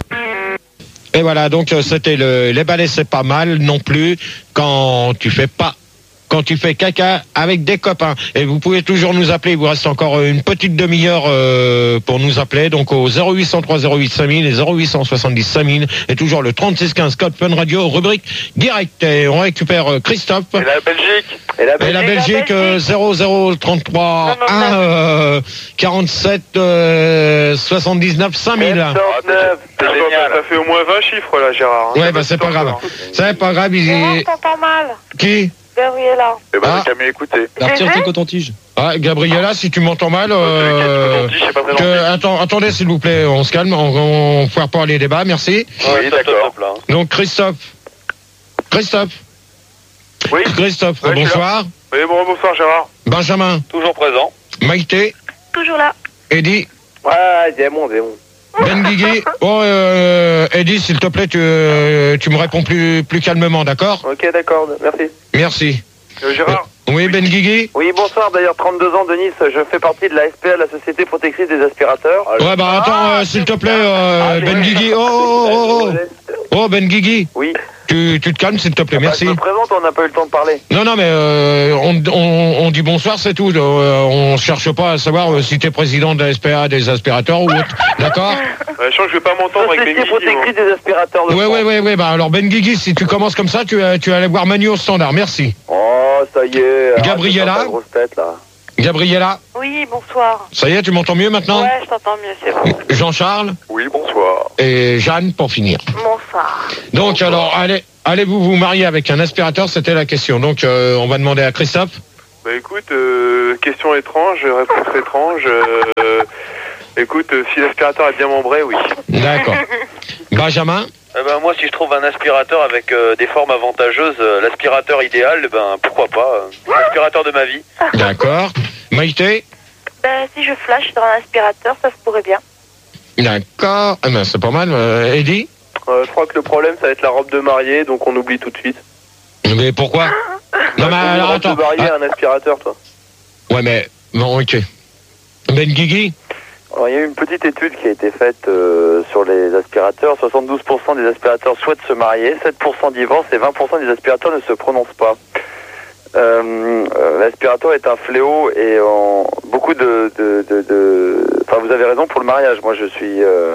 Et voilà, donc euh, c'était le les balais, c'est pas mal non plus quand tu fais pas quand tu fais caca avec des copains. Et vous pouvez toujours nous appeler, il vous reste encore une petite demi-heure euh, pour nous appeler, donc au zéro huit cent trois zéro huit cinq mille et zéro huit cent soixante-dix cinq mille et toujours le trente-six quinze code Fun Radio, rubrique direct. Et on récupère euh, Christophe. Et la Belgique. Et la Et Belgique. la Belgique, euh, zéro zéro trente-trois Non, non, un euh, quarante-sept euh, soixante-dix-neuf cinq mille. soixante-neuf, c'est Ça, génial. ça fait au moins vingt chiffres, là, Gérard. hein. Ouais, bah c'est pas grave. C'est pas grave, il Gérard, est... t'entends mal. Qui? Gabriella. Eh ben, Ah. j'ai qu'à mieux écouter. Alors, tire Gégé tes cotons-tiges. Ah, Gabriella, si tu m'entends mal... Euh, Je sais pas très que, gentil. attends, attendez, s'il vous plaît, on se calme, on, on foire pas les débats, merci. Oui, d'accord. Donc, Christophe. Christophe. Oui, Christophe, Ouais, je suis là. bonsoir. Oui, bon, bonsoir, Gérard. Benjamin. toujours présent. Maïté. Toujours là. Eddie. Ouais, démon, démon. Ben Guigui. Oh, euh, Eddie, s'il te plaît, tu, euh, tu me réponds plus, plus calmement, d'accord? Ok, d'accord, merci. Merci. Euh, Gérard. Oui, Ben Guigui. Oui, bonsoir, d'ailleurs, trente-deux ans de Nice, je fais partie de la S P A, la Société Protectrice des Aspirateurs. Ouais, bah attends, euh, s'il te plaît, euh, Ah, Ben mais- Guigui. Oh, oh, oh, oh. Oh, Ben Guigui. Oui. Tu, tu te calmes, s'il te plaît, merci. Je me présente, on n'a pas eu le temps de parler. Non, non, mais euh, on, on, on dit bonsoir, c'est tout. Euh, on cherche pas à savoir euh, si t'es président de la S P A des aspirateurs ou autre. D'accord? Ouais, je sens que je vais pas m'entendre avec Société Benguigui. protectrice des aspirateurs de Ouais, France. ouais, ouais, ouais. Bah alors Ben Guigui, si tu commences comme ça, tu, tu vas aller voir Manu au standard. Merci. Oh, ça y est. Gabriella. arrête de faire ta grosse tête, là. Gabriella, Oui, bonsoir. ça y est, tu m'entends mieux maintenant? Ouais, je t'entends mieux, c'est bon. Jean-Charles Oui, bonsoir. et Jeanne pour finir. Bonsoir. Donc alors, allez, allez-vous vous marier avec un aspirateur? C'était la question. Donc euh, on va demander à Christophe. Bah écoute, euh, question étrange, réponse étrange. Euh, écoute, euh, si l'aspirateur est bien membré, oui. D'accord. Benjamin? Eh ben, moi, si je trouve un aspirateur avec euh, des formes avantageuses, euh, l'aspirateur idéal, ben pourquoi pas. euh, L'aspirateur de ma vie. D'accord. Maïté? Ben, si je flash dans un aspirateur, ça se pourrait bien. D'accord. Eh ben, c'est pas mal. Euh, Eddie? Euh, je crois que le problème, ça va être la robe de mariée, donc on oublie tout de suite. Mais pourquoi? Non mais Une alors robe attends. de mariée, Ah, un aspirateur, toi. ouais mais bon ok. Ben Guigui? Alors, il y a eu une petite étude qui a été faite euh, sur les aspirateurs. soixante-douze pour cent des aspirateurs souhaitent se marier, sept pour cent divorcent et vingt pour cent des aspirateurs ne se prononcent pas. Euh, euh, l'aspirateur est un fléau et en beaucoup de, de, de, de... Enfin, vous avez raison pour le mariage. Moi, je suis... Euh...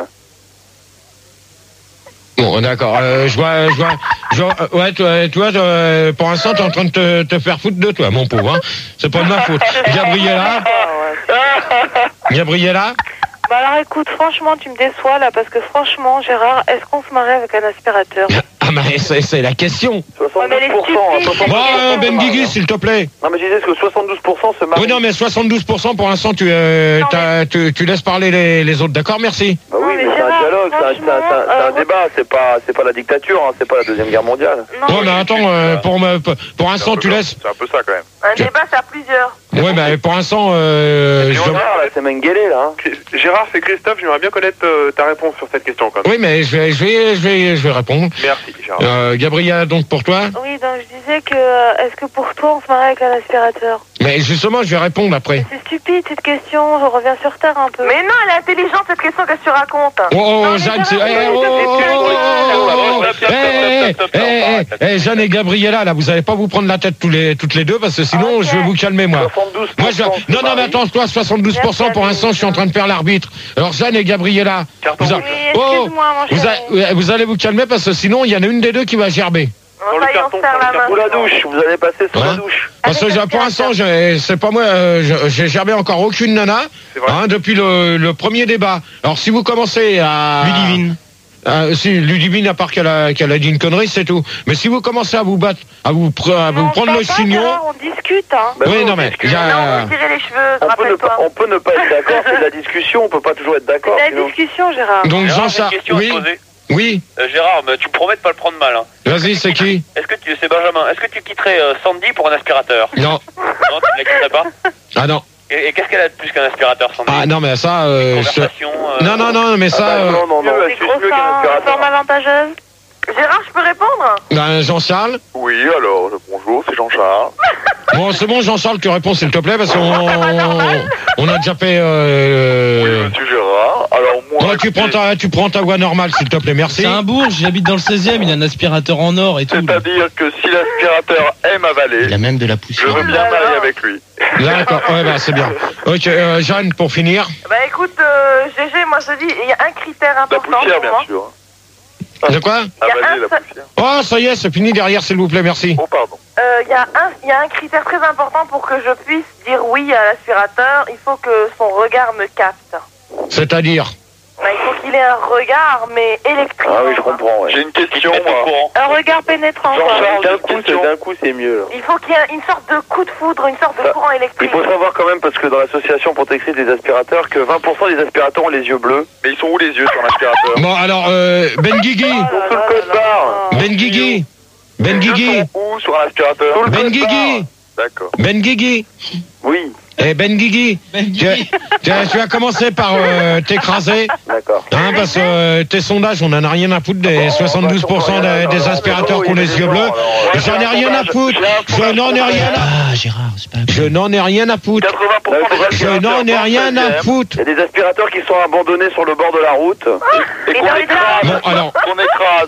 Bon, d'accord. Euh, je vois, je vois, je vois, euh, ouais, toi, toi, euh, pour l'instant, t'es en train de te, te faire foutre de toi, mon pauvre. Hein. C'est pas de ma faute. Gabriella, Gabriella. Bah alors écoute, franchement, tu me déçois là, parce que franchement, Gérard, est-ce qu'on se marie avec un aspirateur? Ah mais c'est, c'est la question. soixante-douze pour cent, Ouais, mais les stupides. Bon, euh, Ben Guigui, Guigui, s'il te plaît. Non, mais je disais que soixante-douze pour cent se marient. Oui, non, mais soixante-douze pour cent pour l'instant, tu, euh, Non, t'as- tu, tu laisses parler les, les autres. D'accord, merci. Bah oui, Non, mais mais c'est un Gérard, dialogue, c'est un, c'est un- c'est un- c'est un franchement, euh, débat, c'est pas, c'est pas la dictature, hein, c'est pas la Deuxième Guerre mondiale. Non, Ouais, mais attends, euh, pour, me, pour l'instant, tu laisses. C'est un peu ça quand même. un débat, c'est à plusieurs. Ouais, mais pour l'instant, euh, je- Gérard, là, c'est Mengele, là. Hein. Gérard, c'est Christophe, j'aimerais bien connaître euh, ta réponse sur cette question quand même. oui, mais je vais, je vais, je vais, je vais répondre. Merci, Gérard. Euh, Gabriella, donc pour toi. Oui, donc je disais que, euh, est-ce que pour toi, on se marie avec un aspirateur? Mais justement, je vais répondre après. C'est stupide cette question, je reviens sur terre un peu. Mais non, elle est intelligente cette question, qu'est-ce que tu racontes? Oh, oh, mais Jeanne, c'est. Gérard, Eh, mais oh, c'est oh, plus oh, intelligent. oh, oh, eh, eh, eh, eh, Jeanne et Gabriella, là, vous allez pas vous prendre la tête tous les, toutes les deux, parce que sinon, Ok. je vais vous calmer, moi. soixante-douze pour cent Moi, je... Non, non, mais attends, toi, soixante-douze pour cent pour l'instant, je suis en train de faire l'arbitre. Alors, Jeanne et Gabriella, Carton vous, a- rouge. Oui, Oh, excuse-moi, mon vous, chéri. a- vous allez vous calmer, parce que sinon, il y en a une des deux qui va gerber. On va y en carton, faire dans la le main. Sous la douche, vous allez passer sous Hein la douche. Parce que Avec j'ai- pour l'aspirateur. l'instant, j'ai- c'est pas moi, euh, je- j'ai gerbé encore aucune nana, C'est vrai. hein, depuis le, le premier débat. Alors, si vous commencez à... Ludivine. Euh, si Ludivine, à part qu'elle a, qu'elle a dit une connerie, c'est tout. Mais si vous commencez à vous battre, à vous, pr- à vous Non, prendre on le se parle pas, chignon, Gérard, on discute, hein. Bah oui, oui, non on mais, discute. il y a- Non, on tirait les cheveux, On peut, ne pas, rappelle-toi. on peut ne pas être d'accord, c'est de la discussion, on peut pas toujours être d'accord. C'est la sinon. discussion, Gérard. donc Ah, Jean bah, euh, Gérard, j'ai une Charles, question à oui, te poser. oui, Euh, Gérard, mais tu me promets de pas le prendre mal. Hein. vas-y, c'est qui? Est-ce que tu, c'est Benjamin. Est-ce que tu quitterais euh, Sandy pour un aspirateur? Non, Non, tu ne la quitterais pas. ah non, Et, et qu'est-ce qu'elle a de plus qu'un aspirateur, Sandy? ah non mais ça, euh, je- Conversation. euh, non non non, mais Ah ça, bah, euh, non, non, non, Des c'est gros mieux qu'un seins, aspirateur. forme avantageuse. Gérard, je peux répondre? ben, Jean Charles. Oui, alors, bonjour, c'est Jean-Charles. Bon, c'est bon, Jean Charles, tu réponds s'il te plaît, parce qu'on on a déjà fait. Euh, Oui, monsieur Gérard. Alors, moi. ouais, tu prends ta, tu prends ta voix normale, s'il te plaît, merci. C'est un bourge, j'habite dans le seizième, il a un aspirateur en or et tout. C'est-à-dire que si l'aspirateur aime avaler, Il a même de la je poussière. veux bien marier avec lui. D'accord, ouais, bah, c'est bien. Ok, euh, Jeanne, pour finir. Bah écoute, euh, G G, moi je te dis, il y a un critère La important poussière, pour bien moi. sûr. De quoi? Il y a Avaler un la seul- poussière. Oh, ça y est, c'est fini derrière, s'il vous plaît, merci. Oh, pardon. Euh, Il y, a un- il y a un critère très important pour que je puisse dire oui à l'aspirateur. Il faut que son regard me capte. C'est-à-dire? Bah, il faut qu'il ait un regard, mais électrique. Ah oui, je comprends, ouais. J'ai une Qui te question, met au moi. courant. Un regard pénétrant. quoi. Jean-Charles, D'un j'ai coup, une c'est- question. d'un coup, c'est mieux. Là. Il faut qu'il y ait une sorte de coup de foudre, une sorte de Ça- courant Il électrique. faut savoir quand même, parce que dans l'association protectrice des aspirateurs, que vingt pour cent des aspirateurs ont les yeux bleus. Mais ils sont où les yeux sur l'aspirateur? Bon, alors, euh, Ben Guigui, Oh là Sous le là code là barre. là. Ben Guigui, Ben Les yeux Guigui, sont où sur l'aspirateur? Ben Guigui, D'accord. Ben Guigui. Oui, Eh Ben Guigui, tu, tu, tu vas commencer par euh, t'écraser, d'accord. hein, parce que euh, tes sondages, on en a rien à foutre des soixante-douze pour cent des, des aspirateurs qui ont les yeux bleus. J'en ai rien à foutre, je n'en ai rien à, Ah, Gérard, c'est pas je n'en ai rien à foutre, quatre-vingts pour cent des je aspirateurs. n'en ai rien à foutre. Il y a des aspirateurs qui sont abandonnés sur le bord de la route. Et Et qu'on dans les écrase. Bon, alors, Qu'on écrase.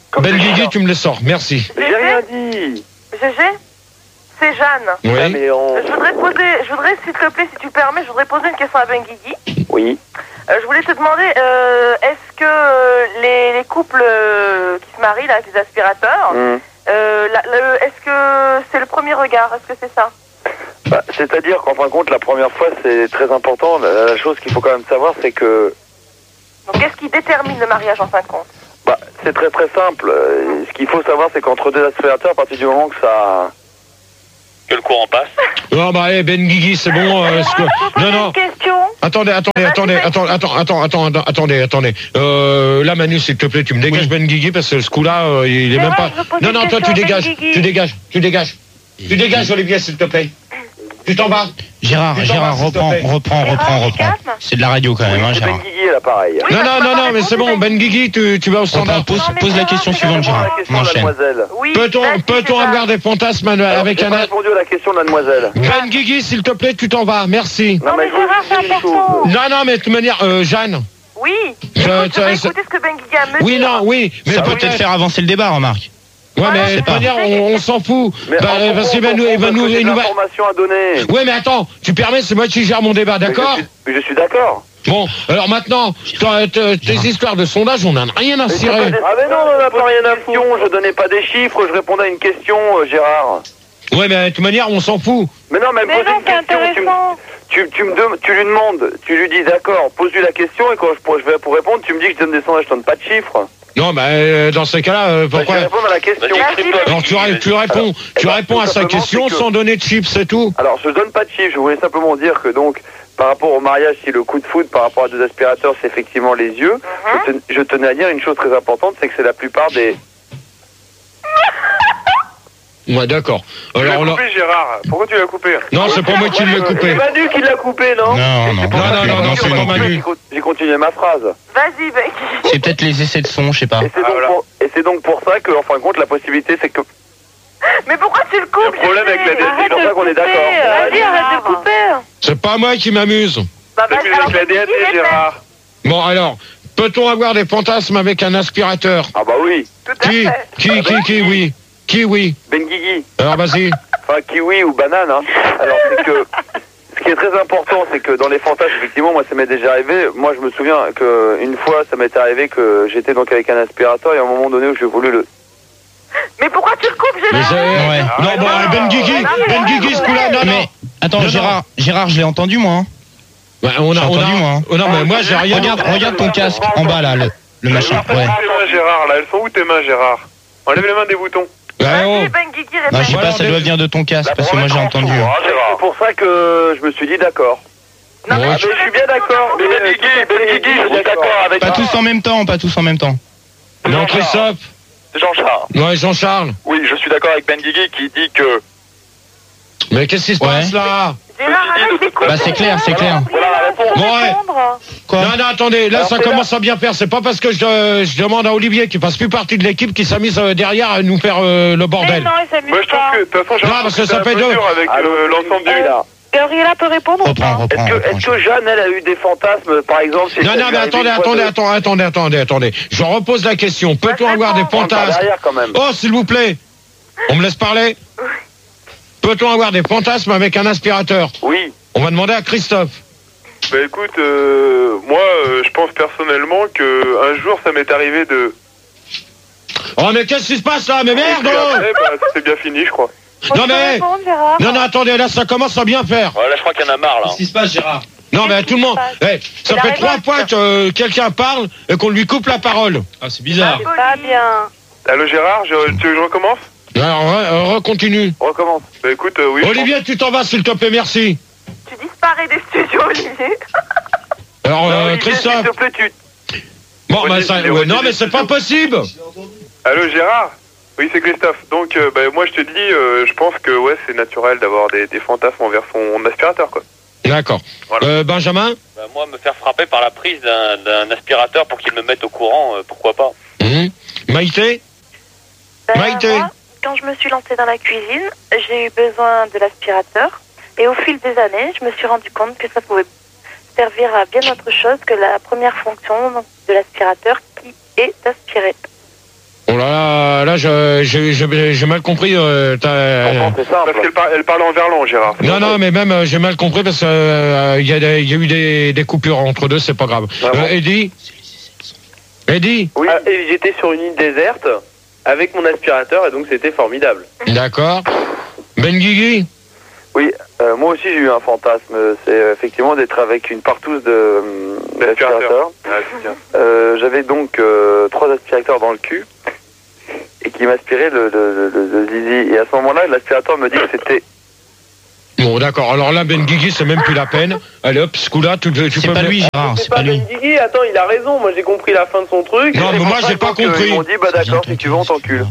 Ben Guigui, tu me les sors, merci. J'ai rien dit. Gégé, c'est Jeanne. Oui. Ah, mais on... Je voudrais poser, je voudrais, s'il te plaît, si tu permets, je voudrais poser une question à Ben Guigui. Oui. Euh, je voulais te demander, euh, est-ce que euh, les, les couples euh, qui se marient là, avec les aspirateurs, Mmh. euh, la- le- est-ce que c'est le premier regard? Est-ce que c'est ça? Bah, c'est-à-dire qu'en fin de compte, la première fois, c'est très important. La, la chose qu'il faut quand même savoir, c'est que Donc, qu'est-ce qui détermine le mariage en fin de compte? bah, c'est très très simple. Euh, Ce qu'il faut savoir, c'est qu'entre deux aspirateurs, à partir du moment que ça... Que le courant passe. Non, bah, allez, Ben Guigui, c'est bon. euh, ce que- Non, non. Une question. Attendez, attendez, attendez, attendez, attends, attends, attends, attends, attendez, attendez. Euh, là, Manu, s'il te plaît, tu me dégages Ben Guigui parce que ce coup-là, euh, il est C'est même vrai, pas. je veux poser Non, une non, toi, question tu à Ben dégages, Guigui. tu dégages, tu dégages. Tu dégages, Olivier, s'il te plaît. Tu t'en vas. Gérard, Tu t'en Gérard, vas, s'il te reprends, plaît. reprends, reprends, Gérard, reprends. calme. C'est de la radio quand même, hein, C'est Ben Gérard. Guigui, là, pareil. Oui, Non, parce non, qu'on non, m'a non, mais c'est répondu, bon, Ben Guigui, tu, tu vas au standard. Reprends, pose, Non, mais pose la Gérard, question c'est suivante, Gérard. Gérard. La question On de la enchaîne. demoiselle. Oui. Peut-on, vas-y, peut-on Gérard. avoir des fantasmes Alors, avec j'ai un. pas répondu à la question de la demoiselle. Ben Guigui, s'il te plaît, tu t'en vas, merci. Non, mais je vous Gérard, dis c'est une important. chose. Non, non, mais de toute manière, euh, Jeanne. Oui. Je- Écoute, je vais ça- écouter ce que Ben Guigui a à me Oui, dire. non, oui. Mais Ça peut peut-être peut-être faire avancer le débat, remarque. Ouais, Ah, mais non, de c'est toute pas manière, vrai. on, on s'en fout. Mais Bah, en parce fond, qu'il va on nous, il va s'en nous, fout, il nous j'ai va. des informations à donner. Ouais, mais attends, tu permets, c'est moi qui gère mon débat, d'accord? Mais je suis- mais je suis d'accord. Bon, alors maintenant, toi, t- tes histoires de sondage, on n'en a rien à Mais cirer. c'est pas des- Ah mais non, on n'a pas rien à foutre. Je donnais pas des chiffres, je répondais à une question, euh, Gérard. Ouais, mais de toute manière, on s'en fout. Mais non, mais, Mais pose non, une c'est question. Tu, me- intéressant. tu, tu, me dem- tu lui demandes, tu lui dis d'accord, pose-lui la question et quand je, pour- je vais pour répondre, tu me dis que je donne des sondages, je donne pas de chiffres. Non, bah, euh, dans ces cas-là, euh, Bah, je pourquoi? vais répondre à la question. Vas-y, exprime-toi. Alors, tu, ré- tu réponds, Alors, tu eh ben, réponds tout à sa simplement, question c'est que- sans donner de chips, c'est tout. Alors, je donne pas de chiffres, je voulais simplement dire que donc, par rapport au mariage, si le coup de foudre par rapport à deux aspirateurs, c'est effectivement les yeux, je, ten- je tenais à dire une chose très importante, c'est que c'est la plupart des... Ouais, d'accord. Tu l'as Alors là. coupé, Gérard. Pourquoi tu l'as coupé? Non, c'est pas moi qui l'ai coupé. C'est Manu qui l'a coupé, non? Non, non, C'est pour non, ça non, que non, j'ai non, c'est continué- pas Manu. j'ai con- J'ai continué ma phrase. Vas-y, Ben Guigui. C'est peut-être les essais de son, je sais pas. Et c'est Ah, donc, voilà. pour- et c'est donc pour ça que, en fin de compte, la possibilité, c'est que... Mais pourquoi tu le coupes? Il y a un problème avec la Gégé? D S I, Arrête c'est pour de ça le qu'on est couper. d'accord. Vas-y, arrête de couper. C'est pas moi qui m'amuse. Bah, T'as vas-y, plus alors, avec la D A T, Ben Guigui, Gérard. Bon, alors, peut-on avoir des fantasmes avec un aspirateur? Ah bah oui, Tout à Qui, fait. qui, qui, qui, oui. Qui, oui. Ben Guigui. Alors, vas-y. Enfin, kiwi ou banane, hein. Alors, c'est que... Ce qui est très important, c'est que dans les fantasmes, effectivement, moi, ça m'est déjà arrivé. Moi, je me souviens qu'une fois, ça m'est arrivé que j'étais donc avec un aspirateur et à un moment donné où j'ai voulu le... Mais pourquoi tu le coupes, Mais Gérard? c'est- Ouais. Non, bon, Ah, Ben Guigui, non, mais Ben non, Guigui, ce mais- coup-là, non, non. Mais attends, Non, non. Gérard, Gérard, je l'ai entendu moi. hein. Ouais, on J'ai a, on a, entendu, moi, hein. Oh, non, mais moi, j'ai rien. Regarde, regarde ton casque en bas là, le, le machin. Ouais. Tes mains, Gérard, là, elles sont où tes mains, Gérard? Enlève les mains des boutons. Ouais, oh. Vas-y, Ben Guigui, Non, je sais répète. Voilà, pas, ça on doit est- venir de ton casque parce que moi j'ai entendu. Ah, C'est Gérard. pour ça que je me suis dit d'accord. Non, mais Ouais. Ah, je mais je suis bien d'accord. Mais Mais Ben Guigui, Ben Guigui, je suis d'accord avec Pas tous en même temps, pas tous en même temps. Non, Christophe. Jean-Charles. Ouais, Jean-Charles. Oui, je suis d'accord avec Ben Guigui qui dit que... Mais qu'est-ce qui se Ouais. passe là? Gérard, arrête d'écouter. Bah, c'est clair, c'est clair. Voilà la réponse. Bon, ouais. Quoi Non, non, attendez, là, Alors, ça c'est là. commence à bien faire. C'est pas parce que je, je demande à Olivier, qui fasse plus partie de l'équipe, qui s'est mis euh, derrière à nous faire euh, le Mais bordel. non, il s'amuse Moi, je trouve pas. que, de toute façon, j'ai Non, parce que ça fait deux. avec euh, l'ensemble du... là. Gabriela peut répondre ou Reprends, pas? reprends. Est-ce que, reprends. est-ce que Jeanne, elle a eu des fantasmes, par exemple si Non, ça non, lui mais arrivait attendez, une fois attendez, de- attendez, attendez, attendez, attendez. Je repose la question. Peut-on Bah, avoir des réponds. Parle par fantasmes? derrière quand même. Oh, s'il vous plaît. On me laisse parler? Peut-on avoir des fantasmes avec un aspirateur? Oui. On va demander à Christophe. Bah écoute, euh, moi, euh, je pense personnellement que un jour, ça m'est arrivé de... Oh, mais qu'est-ce qui se passe là? Mais merde! Et puis oh après, bah, c'est bien fini, je crois. Non, mais. Répondre, Gérard. Non, non, attendez, là, ça commence à bien faire. Ouais, là, je crois qu'il y en a marre, là. Qu'est-ce qui se passe, Gérard? Non, mais Qu'est-ce tout le qui monde. se passe Eh, ça Il fait arrive trois là, fois que euh, quelqu'un parle et qu'on lui coupe la parole. Ah, c'est bizarre. C'est pas bien. Allô, Gérard, je, tu veux que je recommence? Alors, re- recontinue. Recommence. Bah écoute, euh, oui. je Olivier, tu t'en vas, s'il te plaît, merci. Tu disparais des studios, Olivier. Alors, Non, euh, Olivier, Christophe. s'il te plaît, tu... Bon, bah, Olivier, ça. Olivier, ouais, non, mais Olivier, c'est pas possible. pense. Allô, Gérard? Oui, c'est Christophe. Donc, euh, bah, moi, je te dis, euh, je pense que ouais, c'est naturel d'avoir des, des fantasmes envers son aspirateur, quoi. D'accord. Voilà. Euh, Benjamin. Bah, moi, me faire frapper par la prise d'un d'un aspirateur pour qu'il me mette au courant, euh, pourquoi pas. Mhm. Maïté. Ben, Maïté. moi, quand je me suis lancée dans la cuisine, j'ai eu besoin de l'aspirateur. Et au fil des années, je me suis rendu compte que ça pouvait servir à bien autre chose que la première fonction donc, de l'aspirateur qui est d'aspirer. Oh là là, là, je- j'ai j'ai- j'ai mal compris. Euh, t'as- Pourtant, c'est simple. Parce qu'elle par- elle parle en verlan, Gérard. non, non, mais même, euh, j'ai mal compris parce qu'il euh, y, a des- y a eu des, des coupures entre deux, c'est pas grave. Ah bon Euh, Eddie Eddie Oui. Ah, et j'étais sur une île déserte avec mon aspirateur et donc c'était formidable. D'accord. Ben Guigui Oui, euh, moi aussi j'ai eu un fantasme. C'est euh, effectivement d'être avec une partouze de euh, d'aspirateur. Ah, c'est bien. Euh, J'avais donc euh, trois aspirateurs dans le cul et qui m'aspiraient le, le, le, le zizi. Et à ce moment-là, l'aspirateur me dit que c'était... Bon, d'accord. Alors là, Ben Guigui, c'est même plus la peine. Allez hop, ce coup-là, tu, tu C'est peux pas me- lui, Gérard, C'est c'est pas pas lui. Ben Guigui, attends, il a raison, moi j'ai compris la fin de son truc. Non, mais moi, j'ai pas Donc, euh, compris. Ils m'ont dit, bah d'accord, si tu veux, on t'encule.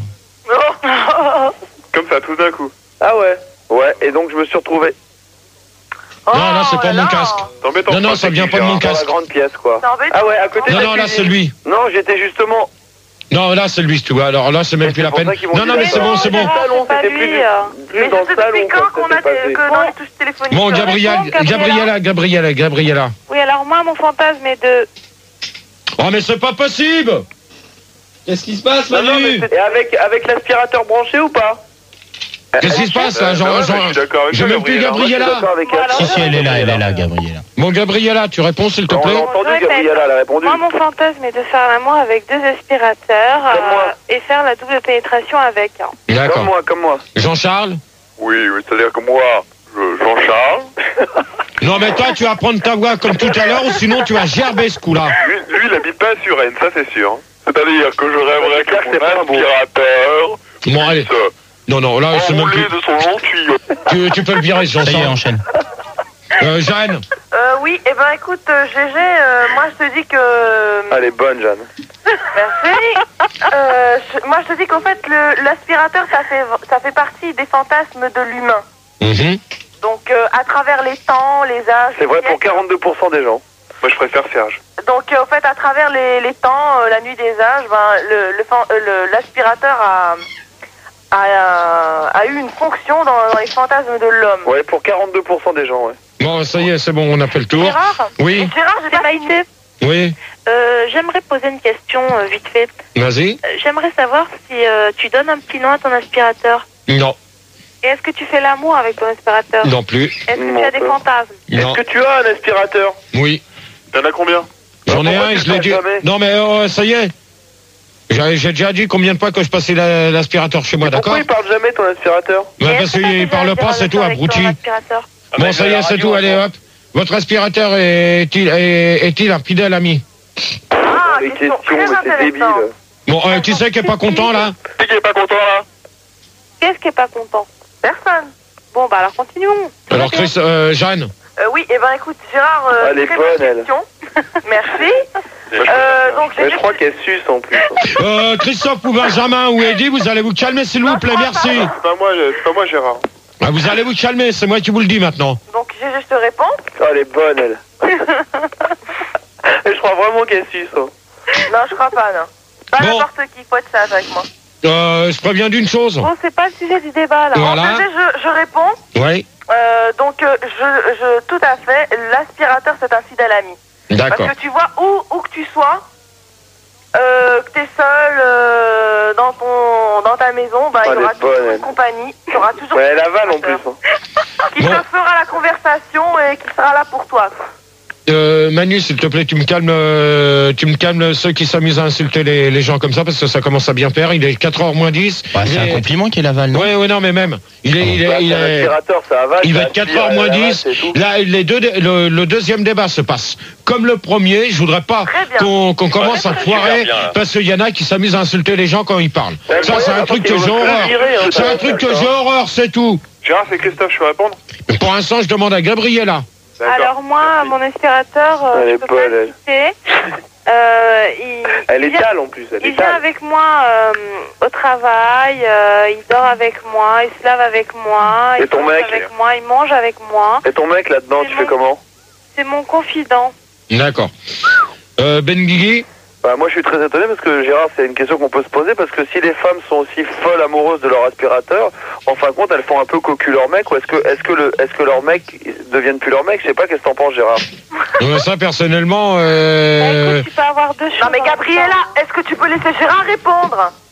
Comme ça, tout d'un coup. Ah ouais. Ouais, et donc je me suis retrouvé Non, là, c'est pas mon casque. T'embêtes en Non, non, ça vient pas de mon dans la casque. grande pièce, quoi. Ah ouais, à côté Non, de la non, là, c'est cuisine. lui. Non, j'étais justement... Non, là, c'est lui, tu vois. Alors là, c'est même Et plus c'est la pour peine. ça qu'ils m'ont Non, dit non, mais ça. c'est bon, c'est bon. Salon, c'est pas c'était plus, lui, du- euh. plus Mais dans je le sais salon depuis quand quand qu'on ça a s'est passé. que dans les touches téléphoniques. Bon, tu Gabriel, réponds, Gabriella Gabriella, Gabriella, Gabriella. Oui, alors moi, mon fantasme est de... Oh, mais c'est pas possible. Qu'est-ce qui se passe, Non, non, mais Manu c'est- et avec, avec l'aspirateur branché ou pas? Qu'est-ce qui se passe, là, Euh, Jean, ouais, Jean- mais je suis d'accord avec J'ai toi, même plus Gabriella. Moi, je suis Gabriella. d'accord avec Bon, elle. alors, Si, si, elle est là, elle est là, Gabriella. Bon, Gabriella, tu réponds, s'il te On plaît. l'a entendu, Je répète. Gabriella, elle a répondu. Moi, mon fantasme est de faire l'amour avec deux aspirateurs Comme euh, moi. et faire la double pénétration avec. hein. Comme D'accord. moi, comme moi. Jean-Charles Oui, oui, c'est-à-dire que moi, je- Jean-Charles, Non, mais toi, tu vas prendre ta voix comme tout à l'heure, ou sinon tu vas gerber ce coup-là. Lui, lui, il habite pas sur Rennes, ça c'est sûr. c'est-à-dire que je rêverais clair que que c'est pas mon beau. aspirateur Bon, allez. se Non, non, là, c'est même enroulé plus. de son long tuyau. Tu, tu peux le virer, Ça y est, Jean-Charles. enchaîne. Euh, Jeanne Euh, oui, et ben écoute, euh, G G, euh, moi je te dis que... Elle est bonne, Jeanne. Merci. Euh, je- moi je te dis qu'en fait, le- l'aspirateur, ça fait, ça fait partie des fantasmes de l'humain. Mhm. Donc euh, à travers les temps, les âges... C'est les vrai pour siècles. quarante-deux pour cent des gens. Moi je préfère Serge. Donc euh, en fait, à travers les, les temps, euh, la nuit des âges, ben, le, le, fan- euh, le- l'aspirateur a, a, euh, a eu une fonction dans, dans les fantasmes de l'homme. Ouais, pour quarante-deux pour cent des gens, ouais. Bon, ça y est, c'est bon, on a fait le tour. Gérard Oui, Gérard, j'ai pas Maïté. oui, Euh, j'aimerais poser une question euh, vite fait. vas-y. Euh, j'aimerais savoir si euh, tu donnes un petit nom à ton aspirateur. Non, Et est-ce que tu fais l'amour avec ton aspirateur? non plus. Est-ce que Non, tu as des pas. fantasmes? Non, Est-ce que tu as un aspirateur? oui. Y'en a combien? J'en ai Pourquoi un et tu je l'ai le dit. fais jamais Non, mais euh, ça y est. J'ai j'ai déjà dit combien de fois que je passais la- l'aspirateur chez moi, d'accord? Pourquoi il parle jamais ton aspirateur? Ouais, Et parce est-ce que t'as qu'il déjà parle été pas, c'est tout, avec ton abruti. aspirateur? Bon, ça y est, c'est tout, allez hop. Votre aspirateur est-il est, est-il un fidèle ami? Ah, Les question questions, très mais c'est débile. intéressante. Bon, euh, qui c'est qui est pas content, là? Qui est pas content là? Qu'est-ce qui est pas content? Personne. Bon, bah alors continuons. Alors, Chris, euh, Jeanne? Euh, oui, et ben écoute, Gérard, euh, Elle est très bonne, bonne elle. question. Merci. Euh, donc j'ai Mais je crois qu'elle suce en plus. Euh, Christophe ou Benjamin ou Eddie, vous allez vous calmer, s'il vous plaît, merci. C'est pas moi, je- c'est pas moi Gérard. Ah, vous allez vous calmer, c'est moi qui vous le dis maintenant. donc G G, je te réponds. Oh, elle est bonne, elle. Je crois vraiment qu'elle suce. hein. Non, je crois pas, non. Pas Bon. n'importe qui, faut être sage avec moi. Euh, je préviens d'une chose. Bon, c'est pas le sujet du débat là. Voilà. En fait, je, je réponds. Oui, Euh, donc, euh, je, je, tout à fait, l'aspirateur c'est un fidèle ami. d'accord. Parce que tu vois, où, où que tu sois, euh, que tu es seul euh, dans, ton, dans ta maison, bah, Oh, il y elle aura est bonne, toujours elle. une compagnie, il y aura toujours Ouais, elle avale en plus. hein. qui Bon. te fera la conversation et qui sera là pour toi. Euh, Manu, s'il te plaît, tu me calmes, euh, tu me calmes ceux qui s'amusent à insulter les, les gens comme ça, parce que ça commence à bien faire. Il est quatre heures moins dix. Bah, c'est Il un est- compliment qu'il avale, non? Ouais, ouais, non, mais même. Il est, il est, Bah, il c'est un est- aspirateur, ça avale. il va ça être quatre aspire, heures moins elle avale, dix. c'est tout. Là, les deux, le, le deuxième débat se passe comme le premier. Je voudrais pas Très bien. qu'on qu'on commence à super foirer bien, là. parce qu'il y en a qui s'amusent à insulter les gens quand ils parlent. Ouais, Ça, ouais, c'est un attends, truc que il j'ai veut horreur. le virer, hein, C'est ça, un truc que d'accord. j'ai horreur, c'est tout. Gérard, c'est Christophe, je peux répondre? Pour l'instant, je demande à Gabriella. D'accord. Alors moi, mon aspirateur, euh, Elle je est peux bonne, pas elle. le citer. Euh, il, Elle il est vient- tale en plus, elle Il est vient tale. avec moi euh, au travail, euh, il dort avec moi, il se lave avec moi, Et il ton mange mec avec moi, il mange avec moi. Et ton mec là-dedans, C'est tu mon- fais comment? C'est mon confident. D'accord. Euh, Ben Guigui. Bah, moi je suis très étonné parce que Gérard, c'est une question qu'on peut se poser parce que si les femmes sont aussi folles amoureuses de leur aspirateur, en fin de compte elles font un peu cocu leur mec, ou est-ce que est-ce que le est-ce que leur mec deviennent plus leur mec? Je sais pas, qu'est-ce que t'en penses, Gérard? Euh, ça, personnellement, Bah, euh, écoute, tu peux avoir deux choses. Non mais Gabriella, est-ce que tu peux laisser Gérard répondre?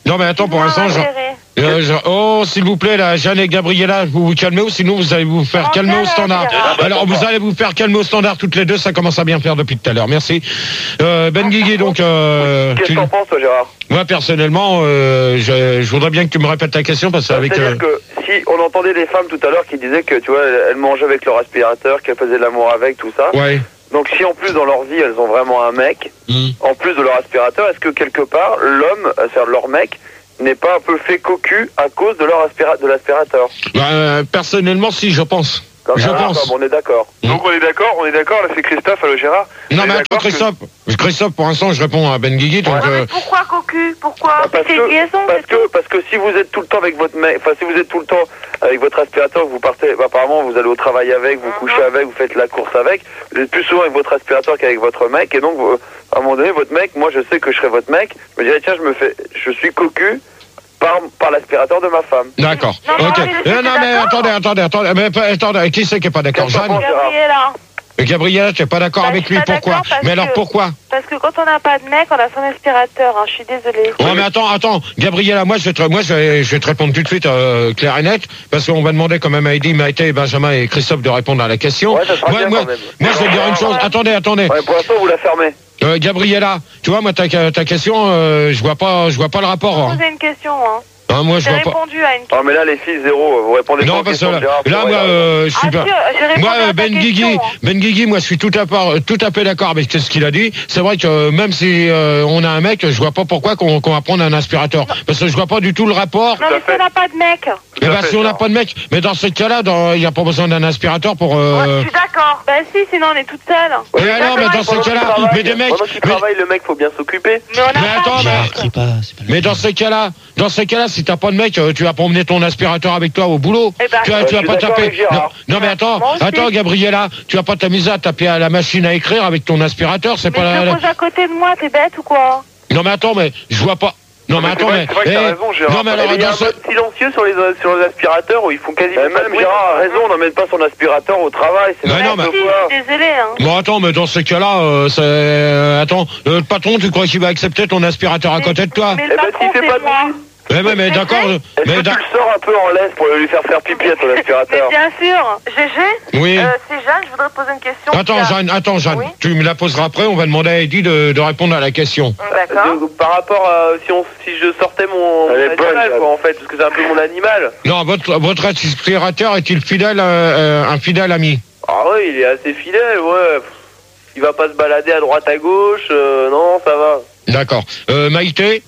Non, mais attends, pour l'instant, je... Euh, je- oh, s'il vous plaît, là, Jeanne et Gabriella, vous vous calmez ou sinon vous allez vous faire En calmer au calme, standard. Gérard. Alors, vous allez vous faire calmer au standard toutes les deux, ça commence à bien faire depuis tout à l'heure. Merci. Euh, Ben Guigui, donc... Euh, Qu'est-ce tu- que t'en penses, toi, Gérard? Moi, personnellement, euh, je, je voudrais bien que tu me répètes ta question parce qu'avec... C'est-à-dire Euh, que si on entendait les femmes tout à l'heure qui disaient que, tu vois, elles elles mangeaient avec leur aspirateur, qu'elles faisaient l'amour avec, tout ça. ouais. Donc si en plus dans leur vie elles ont vraiment un mec, Mm. en plus de leur aspirateur, est-ce que quelque part l'homme, euh, c'est-à-dire leur mec, n'est pas un peu fait cocu à cause de leur aspira de l'aspirateur? Bah, euh, personnellement, si, je pense. Comme Je ça, pense. comme on est d'accord. Donc on est d'accord, on est d'accord, là c'est Christophe, allô Gérard. Non, On est mais attends, d'accord que- Christophe. Christophe, pour l'instant, je réponds à Ben Guigui, donc... Non, euh, mais pourquoi cocu? Pourquoi? Parce C'est une que, liaison, parce c'est que, tout. parce que si vous êtes tout le temps avec votre mec, enfin si vous êtes tout le temps avec votre aspirateur, vous partez, bah, apparemment vous allez au travail avec, vous couchez avec, vous faites la course avec, vous êtes plus souvent avec votre aspirateur qu'avec votre mec, et donc vous- à un moment donné votre mec, moi je sais que je serai votre mec, je me dirais tiens je me fais, je suis cocu par, par l'aspirateur de ma femme. D'accord. Non, non, Ok. mais je suis Euh, non, mais d'accord. attendez, attendez, attendez. Mais, pas- attendez, qui c'est qui est pas d'accord? Qu'est-ce que t'en Jeanne? penses, Gérard? Gabriella. Gabriella, tu n'es pas d'accord Bah, avec je suis lui, pas pourquoi? d'accord parce Mais alors que- pourquoi? Parce que quand on n'a pas de mec, on a son aspirateur, hein, je suis désolée. Ouais, mais attends, attends, Gabriella, moi je vais te, moi, je vais, je vais te répondre tout de suite euh, clair et net, parce qu'on va demander quand même à Heidi, Maïté, Benjamin et Christophe de répondre à la question. Ouais, ça sera moi, bien moi, quand même. moi, je vais te dire une chose. Attendez, attendez. Ouais, pour l'instant vous la fermez. Euh, Gabriella, tu vois, moi ta, ta question, euh, je vois pas, je vois pas le rapport. Je Hein. posais une question, hein. Hein, moi je J'ai vois pas. répondu à une question. Ah mais là les filles zéro, vous répondez pas Non, aux parce que questions là, de Gérard, là, c'est moi, vrai. euh, je suis Ah, pas. si, j'ai répondu Moi, à euh, ta Ben question, Guigui, hein. Ben Guigui, moi, je suis tout à, part, tout à fait d'accord avec ce qu'il a dit. C'est vrai que euh, même si euh, on a un mec, je vois pas pourquoi qu'on qu'on va prendre un aspirateur, parce que je vois pas du tout le rapport. Non, mais si on n'a pas de mec. Eh ben, à fait, si on n'a ça. pas de mec, mais dans ce cas-là, dans- il n'y a pas besoin d'un aspirateur pour. Euh... Ouais, je suis d'accord. Bah si, sinon on est toute seule. Et alors, mais dans ce Pendant qu'il cas-là, travaille, mais des mecs, pendant qu'il mais, travaille, le mec faut bien s'occuper. Mais on n'a mais pas attends, de mais, mec. C'est pas, c'est pas le- mais dans ces cas-là, dans ces cas-là, si t'as pas de mec, euh, tu vas pas emmener ton aspirateur avec toi au boulot. Eh ben, tu vas, ouais, tu vas je pas suis d'accord taper. avec Gérard. Non, non, mais attends, Moi aussi. attends, Gabriella, tu vas pas t'amuser à taper à la machine à écrire avec ton aspirateur, c'est Mais pas je la. le pose à côté de moi, t'es bête ou quoi? Non, mais attends, mais je vois pas. Non, mais c'est attends, vrai- mais. c'est vrai que t'as eh, raison, Gérard. non, mais alors, Mais il y a dans un ce- mode silencieux sur les, sur les aspirateurs où ils font quasiment Eh, pas de même bruit. Gérard a raison, on n'emmène pas son aspirateur au travail. C'est Mais vrai non, que mais- Si, quoi. je suis désolée, hein. Bon, attends, mais dans ce cas-là, euh, c'est. euh, attends, le patron, tu crois qu'il va accepter ton aspirateur à côté de toi? Mais Eh le ben, patron, s'il fait c'est pas de moi. bruit. Mais, mais, mais d'accord. euh, Est-ce Mais que tu d'ac- le sors un peu en laisse pour lui faire faire pipi à ton Mais aspirateur? bien sûr. G G, Oui. euh, c'est Jeanne, je voudrais poser une question. Attends, Qui a- Jeanne, attends, Jeanne. Oui. Tu me la poseras après, on va demander à Eddie de, de répondre à la question. D'accord. De- par rapport à si, on, si je sortais mon, mon Elle est bonne, animal, Jeanne. quoi, en fait, parce que c'est un peu mon animal. Non, votre, votre aspirateur est-il fidèle, euh, euh, un fidèle ami? Ah ouais, il est assez fidèle, ouais. Il va pas se balader à droite à gauche, euh, non, ça va. D'accord. Euh, Maïté?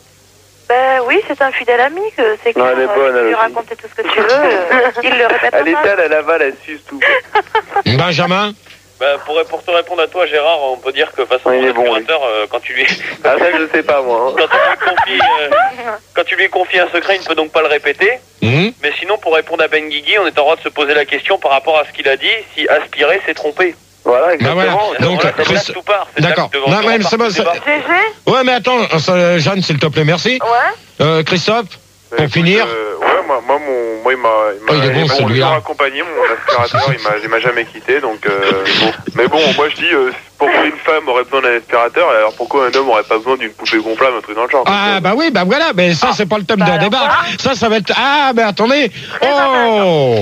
Ben oui, c'est un fidèle ami que c'est que Ouais, elle est bonne, tu elle lui aussi. raconter tout ce que tu veux. euh, il le répète Elle pas. étale, elle avale, elle suce tout. Benjamin? Bah, pour, pour te répondre à toi, Gérard, on peut dire que façon Ouais, il est bon, aspirateur, euh, quand tu lui Ah ça, je sais pas, moi. quand Hein. tu lui confies, euh, quand tu lui confies un secret, il ne peut donc pas le répéter. Mhm. Mais sinon, pour répondre à Ben Guigui, on est en droit de se poser la question par rapport à ce qu'il a dit, si aspirer, c'est tromper. Voilà, Bah exactement. voilà. Donc, Donc, là, c'est Chris- là que tout part. C'est là D'accord. que Non, devant- mais devant c'est part bon, tout c'est- débat. G G, Ouais, mais attends, ça, Jeanne, s'il te plaît, merci. ouais. Euh, Christophe? Bah, Pour écoute, finir. euh, ouais, moi, moi, mon, moi, il m'a, il m'a, Oh, il est bon, il m'a celui-là. toujours accompagné, mon aspirateur, il m'a, il m'a jamais quitté, donc, euh, bon. Mais bon, moi, je dis, euh, pourquoi une femme aurait besoin d'un aspirateur, alors pourquoi un homme aurait pas besoin d'une poupée gonflable, un truc dans le genre? Ah, bah oui, bah voilà, mais ça, c'est pas le thème Bah d'un alors débat. Ça, ça va être. Ah, mais attendez. Oh! Oh,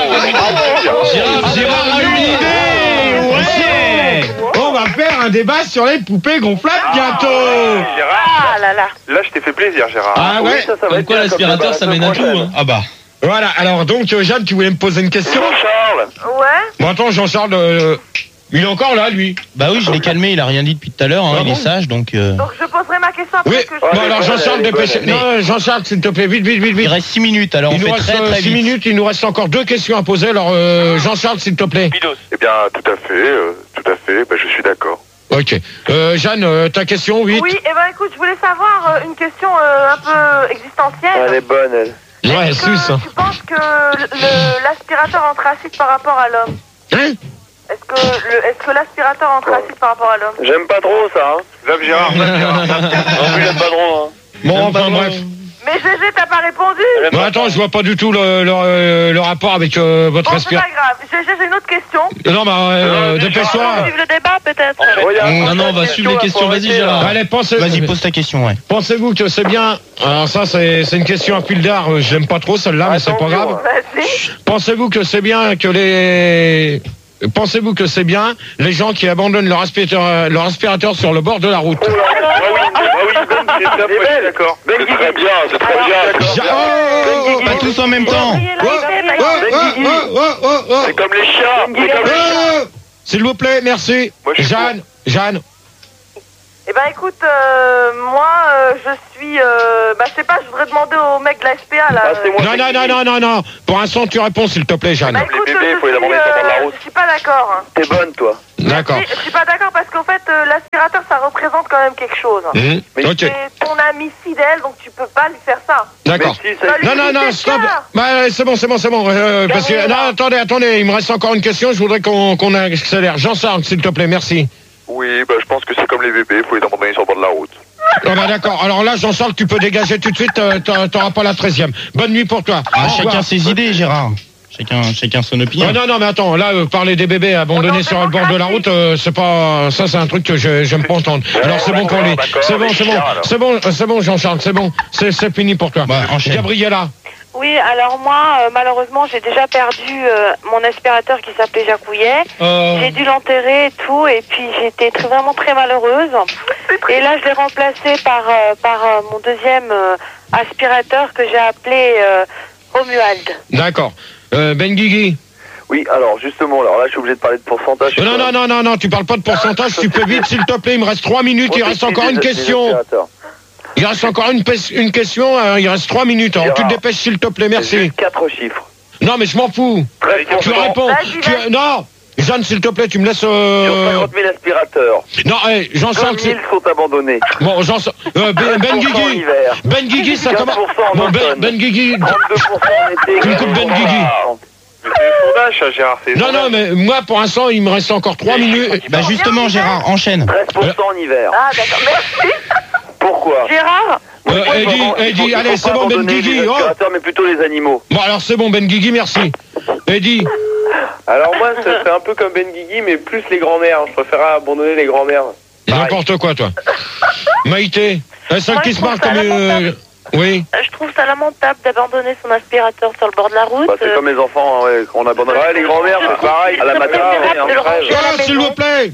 Gérard, Gérard a une idée! Ouais! On va faire un débat sur les poupées gonflables bientôt! Gérard, Ah là là. là, je t'ai fait plaisir, Gérard. Ah Oui, ouais? ça, ça va Comme être quoi bien, comme l'aspirateur débat ça la mène à tout. semaine Hein. Ah bah. Voilà, alors donc, euh, Jeanne, tu voulais me poser une question? Jean-Charles, Ouais. Bon, attends, Jean-Charles, euh, il est encore là, lui. Bah oui, je l'ai calmé, il a rien dit depuis tout à l'heure, hein, Ah il bon est sage donc. euh, Donc je poserai ma question après Oui, que je... bon, elle est alors bonne, Jean-Charles, elle est bonne, dépêche. elle est Non, Jean-Charles, s'il te plaît, vite, vite, vite, Il vite. reste six minutes, alors on Il nous fait reste très euh, très six vite. minutes, il nous reste encore deux questions à poser. Alors, euh, Jean-Charles, s'il te plaît. Pidos. Eh bien, tout à fait, euh, tout à fait, bah, je suis d'accord. Ok. Euh, Jeanne, euh, ta question, vite. Oui, et ben écoute, je voulais savoir euh, une question euh, un peu existentielle. elle est bonne, elle. Ouais, Est-ce que sus. tu penses que le- le- l'aspirateur anthracite par rapport à l'homme? Hein? Est-ce que le- est-ce que l'aspirateur anthracite par rapport à l'homme? J'aime pas trop ça, hein. Zap Gérard, Zap Gérard. Non plus, j'aime pas trop. Hein. Bon, enfin bref. Mais Mais G G, t'as pas répondu. Bon, attends, je vois pas du tout le, le, le rapport avec euh, votre Bon, c'est pas respiration. grave. G G, j'ai une autre question. Non, mais euh, dépêche-toi. On va suivre le débat, peut-être. Non, non, on va suivre les questions. Vas-y, Gérard. Allez, pensez. Vas-y, pose ta question, ouais. Pensez-vous que c'est bien. Alors, ça, c'est c'est une question à fil d'art. Je l'aime pas trop, celle-là, mais c'est pas grave. Vas-y. Pensez-vous que c'est bien que les. Pensez-vous que c'est bien les gens qui abandonnent leur aspirateur, leur aspirateur sur le bord de la route? Ah oui, ah oui, Ben, c'est ça, moi, je suis d'accord. Ben C'est Guigui. très bien, c'est très bien. Ja- oh, oh, oh, Pas tous en même temps. oh, oh, oh, oh, oh, oh. C'est comme les chiens. C'est comme les chiens. Oh, s'il vous plaît, merci. Moi, je suis Jeanne, Jeanne. Eh ben, écoute, euh, moi, euh, je suis... Euh, bah, je sais pas, je voudrais demander au mec de la S P A, là. Ah, c'est moi. Non, non, non, non, non, non. Pour l'instant, tu réponds, s'il te plaît, Jeanne. Bah, écoute, Les bébés, je faut les suis, abandonner sur le bord de la euh, route. je suis pas d'accord. hein. T'es bonne, toi. D'accord. Je, je suis pas d'accord parce qu'en fait, euh, l'aspirateur, ça représente quand même quelque chose. Hum, Ok, C'est ton ami fidèle, donc tu peux pas lui faire ça. d'accord. Mais si, ça- Bah, lui, Non, non, il non, fait stop. peur. Bah, c'est bon, c'est bon, c'est bon. Euh, parce que, non, attendez, attendez, il me reste encore une question. Je voudrais qu'on qu'on accélère. Jean Sark, s'il te plaît, merci. Oui, bah, je pense que c'est comme les bébés, faut les abandonner sur le bord de la route. Ah bah d'accord. Alors là, Jean Sark, tu peux dégager tout de suite. euh, t'auras t'auras pas la treizième. Bonne nuit pour toi. Ah, Au chacun revoir. ses idées, Gérard. Chacun, chacun son opinion. Ah, non, non, mais attends, là, euh, parler des bébés abandonnés sur le bord de la route, euh, c'est pas, ça, c'est un truc que je- j'aime pas entendre. Alors c'est bon pour lui. C'est bon, c'est bon, c'est bon, euh, c'est bon, Jean-Charles, c'est bon, c'est c'est fini pour toi. Bah, enchaîne. Gabriella. Oui, alors moi, euh, malheureusement, j'ai déjà perdu euh, mon aspirateur qui s'appelait Jacouillet. Euh, J'ai dû l'enterrer et tout, et puis j'étais très- vraiment très malheureuse. Et là, je l'ai remplacé par, euh, par euh, mon deuxième euh, aspirateur que j'ai appelé euh, Romuald. D'accord. Euh, Ben Guigui. Oui, alors justement, alors là, je suis obligé de parler de pourcentage. Non, non, non, non, non, tu parles pas de pourcentage, tu peux vite, s'il te plaît, il me reste trois minutes, il reste encore une question. Il reste encore une, pes- une question, euh, il reste trois minutes. Alors tu te dépêches, s'il te plaît, merci. Quatre chiffres. Non, mais je m'en fous. Tu réponds. Vas-y, Tu- vas-y. Non, Jeanne, s'il te plaît, tu me laisses. Sur Euh... cinquante mille aspirateurs, Non, hey, Jean deux Sark, c'est- mille sont abandonnés. Bon, Jean Sark- euh, Ben, Ben quinze pour cent en Guigui. hiver. Ben Guigui, ça quinze commence. pour cent en Bon, Ben, automne. Ben Guigui. trente-deux pour cent en été. Tu me coupes Ben Guigui. C'est des sondages, ça, Gérard. c'est des Non, non, sondages. mais moi, pour l'instant, il me reste encore trois minutes. Bah justement, Gérard, enchaîne. treize pour cent en hiver. Ah, d'accord. Merci. Pourquoi Gérard, Euh, Pourquoi Eddie, il faut- il Eddie, faut allez, pas c'est bon, Ben abandonner Guigui. les Oh. aspirateurs, mais plutôt les animaux. Bon, alors c'est bon, Ben Guigui, merci. Eddie. Alors moi, ça fait un peu comme Ben Guigui, mais plus les grands-mères. Je préférerais abandonner les grands-mères. N'importe quoi, toi. Maïté, la seule Moi, qui je se marre trouve comme... ça euh, lamentable. Oui. euh, je trouve ça lamentable d'abandonner son aspirateur sur le bord de la route. Bah, c'est Euh, comme les enfants, hein, ouais, qu'on abandonne. Ouais, les grands-mères, c'est pareil. À la matin, préférable on de le crève. ranger à la Ah, s'il maison. vous plaît.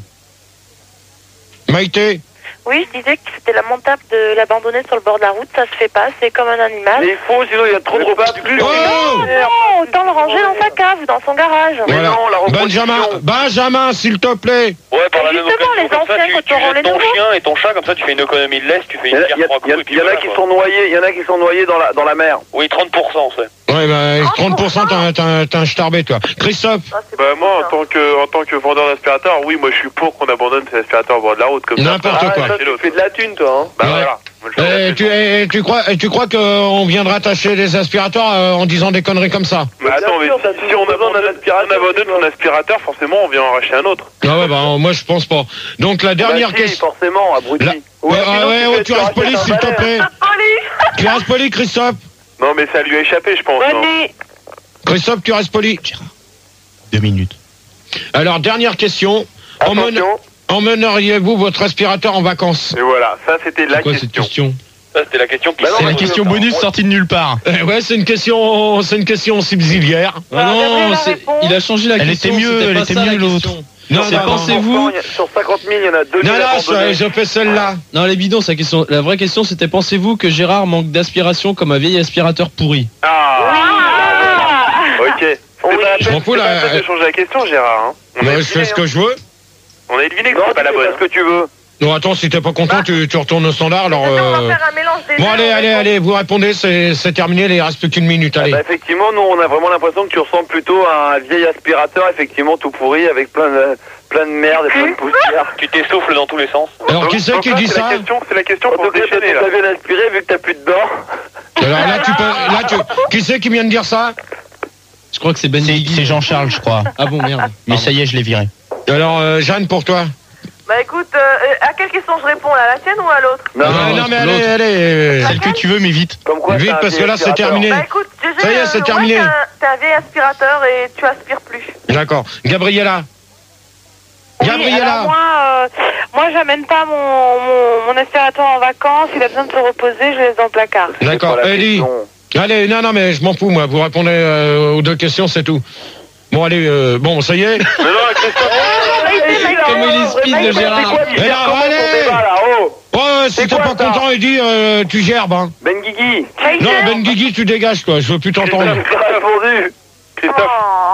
Maïté. Oui, je disais que c'était lamentable de l'abandonner sur le bord de la route, ça se fait pas, c'est comme un animal. Mais il faut, sinon il y a trop de reproduction. Oh. Non, autant le ranger dans sa cave, dans son garage. Mais Voilà. non, la reproduction. Benjamin, Benjamin, s'il te plaît. Ouais, par la même Justement, occasion, les comme ça, anciens, tu, quand tu on rend jettes les ton nouveaux. chien et ton chat, comme ça, tu fais une économie de laisse, tu fais Il y, une en a- pierre il y a- trois il y a- coups. et puis il y en a voilà, qui quoi. sont noyés, il y en a qui sont noyés dans la, dans la mer. Oui, trente pour cent, c'est. Ouais, bah, trente pour cent, t'as t'as- t'as un starbé, toi. Christophe. Ah, c'est Bah pas moi, en ça. tant que, en tant que vendeur d'aspirateur, oui, moi je suis pour qu'on abandonne ces aspirateurs au bord de la route comme ça. N'importe Ah, quoi. ça, tu fais de la thune, toi, hein. Bah Ouais. voilà. Moi, je fais de la Et thune. tu, et tu crois, et tu crois qu'on viendra tâcher les aspirateurs euh, en disant des conneries comme ça? Mais attends, mais Bien sûr, t'as si, si toujours on besoin d'un abandonne, aspirateur, on abandonne tu vois. son aspirateur, forcément, on vient en racheter un autre. Ah ouais, bah, moi, je pense pas. Donc, la dernière Bah, si, question. forcément, abruti. La- Ou Ouais, sinon, ah ouais, tu oh, fais- tu tu restes rachètes poli, un s'il te balai. plaît. Tu restes poli, Christophe. Non, mais ça lui a échappé, je pense. Bonne non. nuit. Christophe, tu restes poli. Deux minutes. Alors, dernière question. Emmène- Attention. Emmèneriez-vous votre aspirateur en vacances? Et voilà, ça c'était la Quoi cette question. question? Ça, c'était la question qui Bah non, C'est la mais question je- bonus sortie de nulle part. Eh ouais, c'est une question, c'est une question subsidiaire. Ah Bah, non, Gabriel, la c'est- réponse. il a changé la Elle question. était mieux, c'était elle pas était ça, mieux, la l'autre. question. Non, C'est non, non. pensez-vous. Sur cinquante mille, il y en a deux Non, mille non, je, abandonnés. je fais celle-là. Non, les bidons, sa question. La vraie question, c'était pensez-vous que Gérard manque d'aspiration comme un vieil aspirateur pourri? Ah, ok. C'est Oui. pas la Je m'en peine fous, c'est là, pas la peine euh, de changer la question, Gérard. Hein. On, Moi, a je fais deviné, ce que je veux. hein. On a deviné que Non, c'est pas tu la fais bonne. pas ce que tu veux. Non, attends, si t'es pas content, tu, tu retournes au standard. Alors, On va euh, faire un mélange des bon, deux, allez, on allez, répond. allez, vous répondez, c'est c'est terminé, il reste plus qu'une minute, allez. Bah, effectivement, nous, on a vraiment l'impression que tu ressembles plutôt à un vieil aspirateur, effectivement, tout pourri, avec plein de, plein de merde et plein de poussière. Tu t'essouffles dans tous les sens. Alors, Donc- qui c'est donc qui là, dit c'est ça? la question, C'est la question En pour tout cas, t'as déchaîner, là. tout bien aspiré, vu que t'as plus de dents. Alors là, tu peux, là, tu, qui c'est qui vient de dire ça? Je crois que c'est Ben C'est Guigui. c'est Jean-Charles, je crois. Ah bon, merde. Mais ça y est, je l'ai viré. Alors, euh, Jeanne, pour toi? Bah écoute, euh, à quelle question je réponds là, la tienne ou à l'autre? Non, non, non, mais allez, allez. Celle que tu veux, mais vite. Comme quoi, Vite, t'as un parce que là, c'est aspirateur. terminé. Bah écoute, G G, Ça y est, euh, c'est ouais, terminé. t'as un- T'as un vieil aspirateur et tu aspires plus. D'accord. Gabriella. Oui, Gabriella. alors moi, euh, moi, j'amène pas mon, mon, mon aspirateur en vacances. Il a besoin de se reposer. Je le laisse dans le placard. D'accord. C'est pas la Ellie. question. Allez, non, non, mais je m'en fous, moi. Vous répondez euh, aux deux questions, c'est tout. Bon, allez, euh, bon, ça y est. Mais non, Christophe. Comme il est speed de Gérard. Eh ben, allez. Ouais, si C'est t'es quoi, pas ça content, Eddie, euh, tu gerbes, hein. Ben Guigui. Non, Ben Guigui, tu dégages, quoi. Je veux plus t'entendre. Christophe, t'as répondu. Christophe.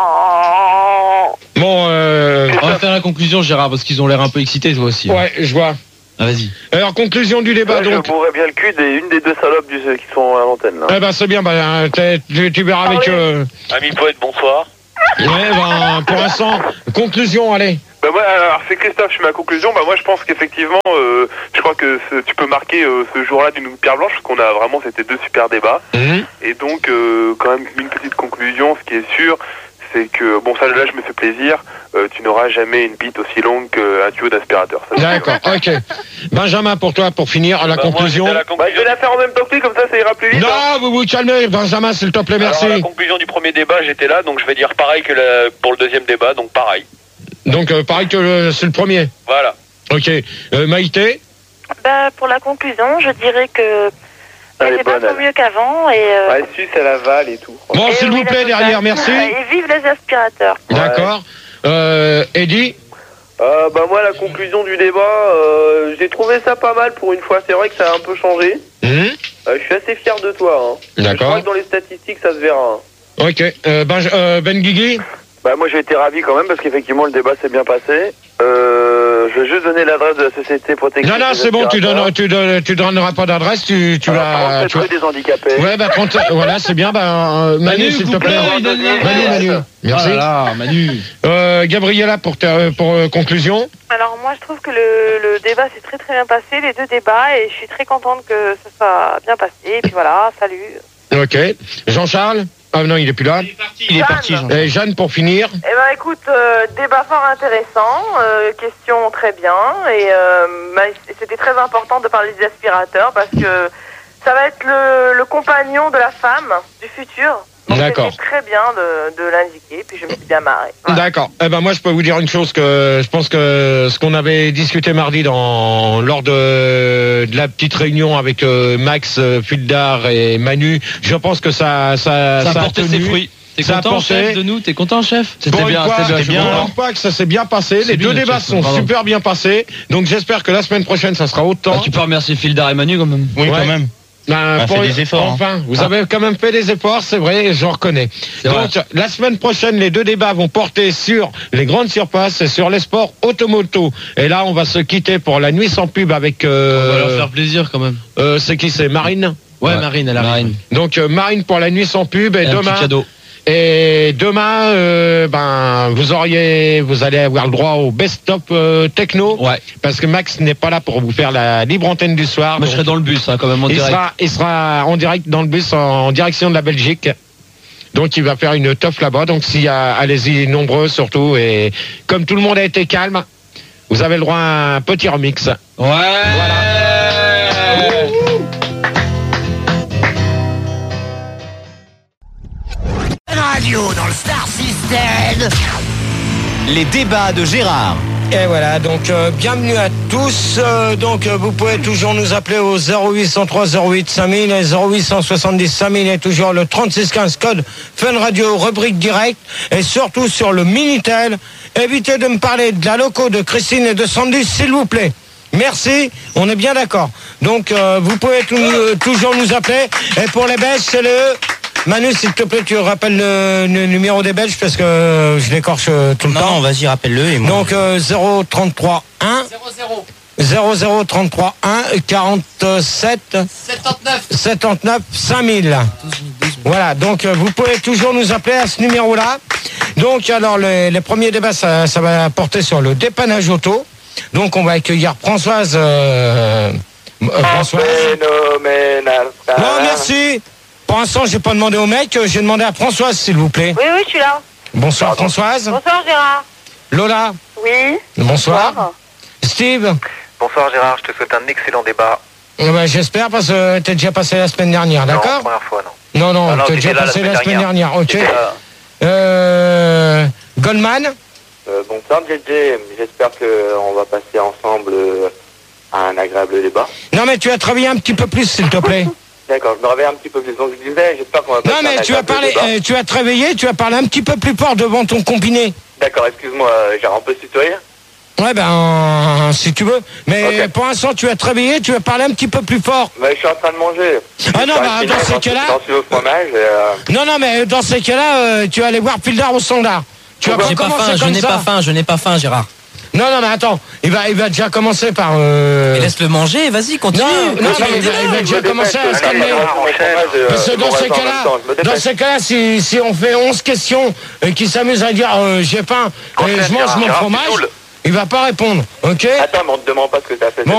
Oh. Bon, euh... On va faire la conclusion, Gérard, parce qu'ils ont l'air un peu excités, toi aussi. Ouais, je vois. Ah, vas-y. Alors, conclusion du débat, Ouais, je donc. bourrais bien le cul d'une des deux salopes du, qui sont à l'antenne, là. Eh ben, c'est bien, bah, t'es- tu, tu verras avec... Euh... Ami poète, bonsoir. Ouais, ben, pour l'instant, conclusion, allez. Bah moi, alors c'est Christophe, je fais ma conclusion. Bah moi je pense qu'effectivement, euh, je crois que ce- tu peux marquer euh, ce jour-là d'une pierre blanche, parce qu'on a vraiment, c'était deux super débats. Mhm. Et donc, euh, quand même, une petite conclusion, ce qui est sûr, c'est que, bon ça là je me fais plaisir, euh, tu n'auras jamais une bite aussi longue qu'un tuyau d'aspirateur. Ça, D'accord, ok. Benjamin, pour toi, pour finir, la Bah, moi, conclusion. j'étais à la Bah, je conclusion. vais la faire en même temps que lui, comme ça, ça ira plus vite. hein. Non, vous vous calmez, Benjamin, s'il te plaît, merci. Alors, à la conclusion du premier débat, j'étais là, donc je vais dire pareil que la- pour le deuxième débat, donc pareil. Donc, euh, pareil que le- c'est le premier. Voilà. Ok. Euh, Maïté. Bah, pour la conclusion, je dirais que bah, Elle est c'est pas bonne, trop elle. mieux qu'avant. Et, euh, Ouais, suce, elle avale et tout. Bon, et s'il oui, vous la plaît, derrière, totale. merci. Et vive les aspirateurs. D'accord. Euh, Eddie. Euh, bah moi, la conclusion du débat, euh, j'ai trouvé ça pas mal pour une fois. C'est vrai que ça a un peu changé. Mhm. Euh, je suis assez fier de toi. Hein. Je D'accord. crois que dans les statistiques, ça se verra. hein. Ok. Euh, ben, euh, Ben Guigui. Bah moi, j'ai été ravi quand même parce qu'effectivement, le débat s'est bien passé. Euh, je vais juste donner l'adresse de la société protection. Non, non, des c'est bon, tu aspirateurs. donnes, tu donnes, tu donneras pas d'adresse, tu, tu Alors, vas, trente-sept tu vas- rue des handicapés. Ouais, bah, trente, voilà, c'est bien, bah, euh, Manu, s'il te plaît. il donne les Manu, adresses. Manu. Merci. Oh là là, Manu. Euh, Gabriella, pour, ta- pour euh, conclusion. Alors moi, je trouve que le, le débat s'est très très bien passé, les deux débats, et je suis très contente que ça soit bien passé. Et puis voilà, salut. Ok. Jean-Charles. Ah non, il est plus là. Il est parti, Jean. Et Jeanne, pour finir. Eh ben écoute, euh, débat fort intéressant, euh, question très bien, et euh, bah, c'était très important de parler des aspirateurs parce que ça va être le, le compagnon de la femme du futur. Donc D'accord. c'était très bien de, de l'indiquer, puis je me suis bien marrée. D'accord. Eh ben moi je peux vous dire une chose que je pense que ce qu'on avait discuté mardi dans lors de, de la petite réunion avec euh, Max, euh, Fildar et Manu, je pense que ça ça Ça a ça a porté tenu. ses fruits. T'es Ça a content, porté. chef, de nous? T'es content, chef? Pour une fois, c'était bien. pour une fois que ça s'est bien passé. C'est Les deux bien, débats chef, sont pardon. super bien passés. Donc j'espère que la semaine prochaine ça sera autant. Ah, tu peux remercier Fildar et Manu quand même. Oui, Ouais. quand même. Ben, On a pour- fait des efforts, hein. Enfin, vous Ah. avez quand même fait des efforts, c'est vrai, et je reconnais. C'est Donc, la semaine prochaine, les deux débats vont porter sur les grandes surfaces et sur les sports automoto. Et là, on va se quitter pour la nuit sans pub avec. Euh, On va leur faire plaisir quand même. euh, c'est qui c'est Marine. Ouais, Marine, elle arrive. Marine. Donc euh, Marine pour la nuit sans pub et Et un demain. petit cadeau. Et demain, euh, ben, vous auriez, vous allez avoir le droit au best-of euh, techno. Ouais. Parce que Max n'est pas là pour vous faire la libre antenne du soir. Moi, je Donc, serai dans le bus, hein, quand même, en il direct. sera, il sera en direct dans le bus en, en direction de la Belgique. Donc il va faire une teuf là-bas. Donc s'il y a, allez-y nombreux surtout. Et comme tout le monde a été calme, vous avez le droit à un petit remix. Ouais. Radio dans le Star System. Les débats de Gérard. Et voilà, donc euh, bienvenue à tous. Euh, donc euh, vous pouvez toujours nous appeler au zéro huit cent trois zéro huit cinq mille et zéro huit cent soixante-dix cinq mille et toujours le trente-six quinze code Fun Radio, rubrique direct et surtout sur le Minitel. Évitez de me parler de la loco de Christine et de Sandy, s'il vous plaît. Merci, on est bien d'accord. Donc euh, vous pouvez tout- euh, toujours nous appeler. Et pour les Belges, c'est le... Manu, s'il te plaît, tu rappelles le, le numéro des Belges parce que euh, je l'écorche euh, tout le Non, temps. non, vas-y, rappelle-le. Et moi. Donc euh, zéro trente-trois un zéro zéro trente-trois un quarante-sept soixante-dix-neuf cinq mille. Voilà, donc euh, vous pouvez toujours nous appeler à ce numéro-là. Donc alors les, les premiers débats, ça, ça va porter sur le dépannage auto. Donc on va accueillir Françoise. Euh, euh, Françoise. Phénoménal. Bon, merci. Pour l'instant, j'ai pas demandé au mec, euh, j'ai demandé à Françoise, s'il vous plaît. Oui, oui, je suis là. Bonsoir Françoise. Bonsoir Gérard. Lola. Oui. Bonsoir. Steve. Bonsoir Gérard, je te souhaite un excellent débat. Eh ben, j'espère parce que t'es déjà passé la semaine dernière, Non, d'accord? première fois, non. Non, non, Ah non, t'es t'étais déjà là la passé semaine la semaine dernière. dernière, ok. T'étais là. Euh, Goldman. Euh, bonsoir J J, j'espère qu'on va passer ensemble euh, à un agréable débat. Non mais tu as travaillé un petit peu plus s'il te plaît. D'accord, je me réveille un petit peu plus. Donc je disais, j'espère qu'on va passer Non à un mais tu as agréable parlé, débat. euh, tu as te réveillé, tu as parlé un petit peu plus fort devant ton combiné. D'accord, excuse-moi, euh, Gérard, on peut se tutoyer? Ouais ben si tu veux. Mais pour l'instant tu as te réveillé, tu as parlé un petit peu plus fort. Bah, je suis en train de manger. Ah non, bah, dans ces cas-là. Dans le fromage. Et, euh... Non non mais dans ces cas-là, euh, tu vas aller voir Pildar au standard. Tu vas J'ai pas pas commencer faim, je comme n'ai ça. pas faim, je n'ai pas faim, Gérard. Non non mais attends, il va il va déjà commencer par. Euh... Mais laisse-le manger, vas-y, continue. Non, non, mais il va, il va déjà commencer à se calmer. Parce que dans ces cas-là, dans ces cas-là, si, si on fait onze questions et qu'il s'amuse à dire euh, j'ai faim et je mange mon fromage, il va pas répondre, ok? Attends, mais on te demande pas ce que t'as fait. Bon,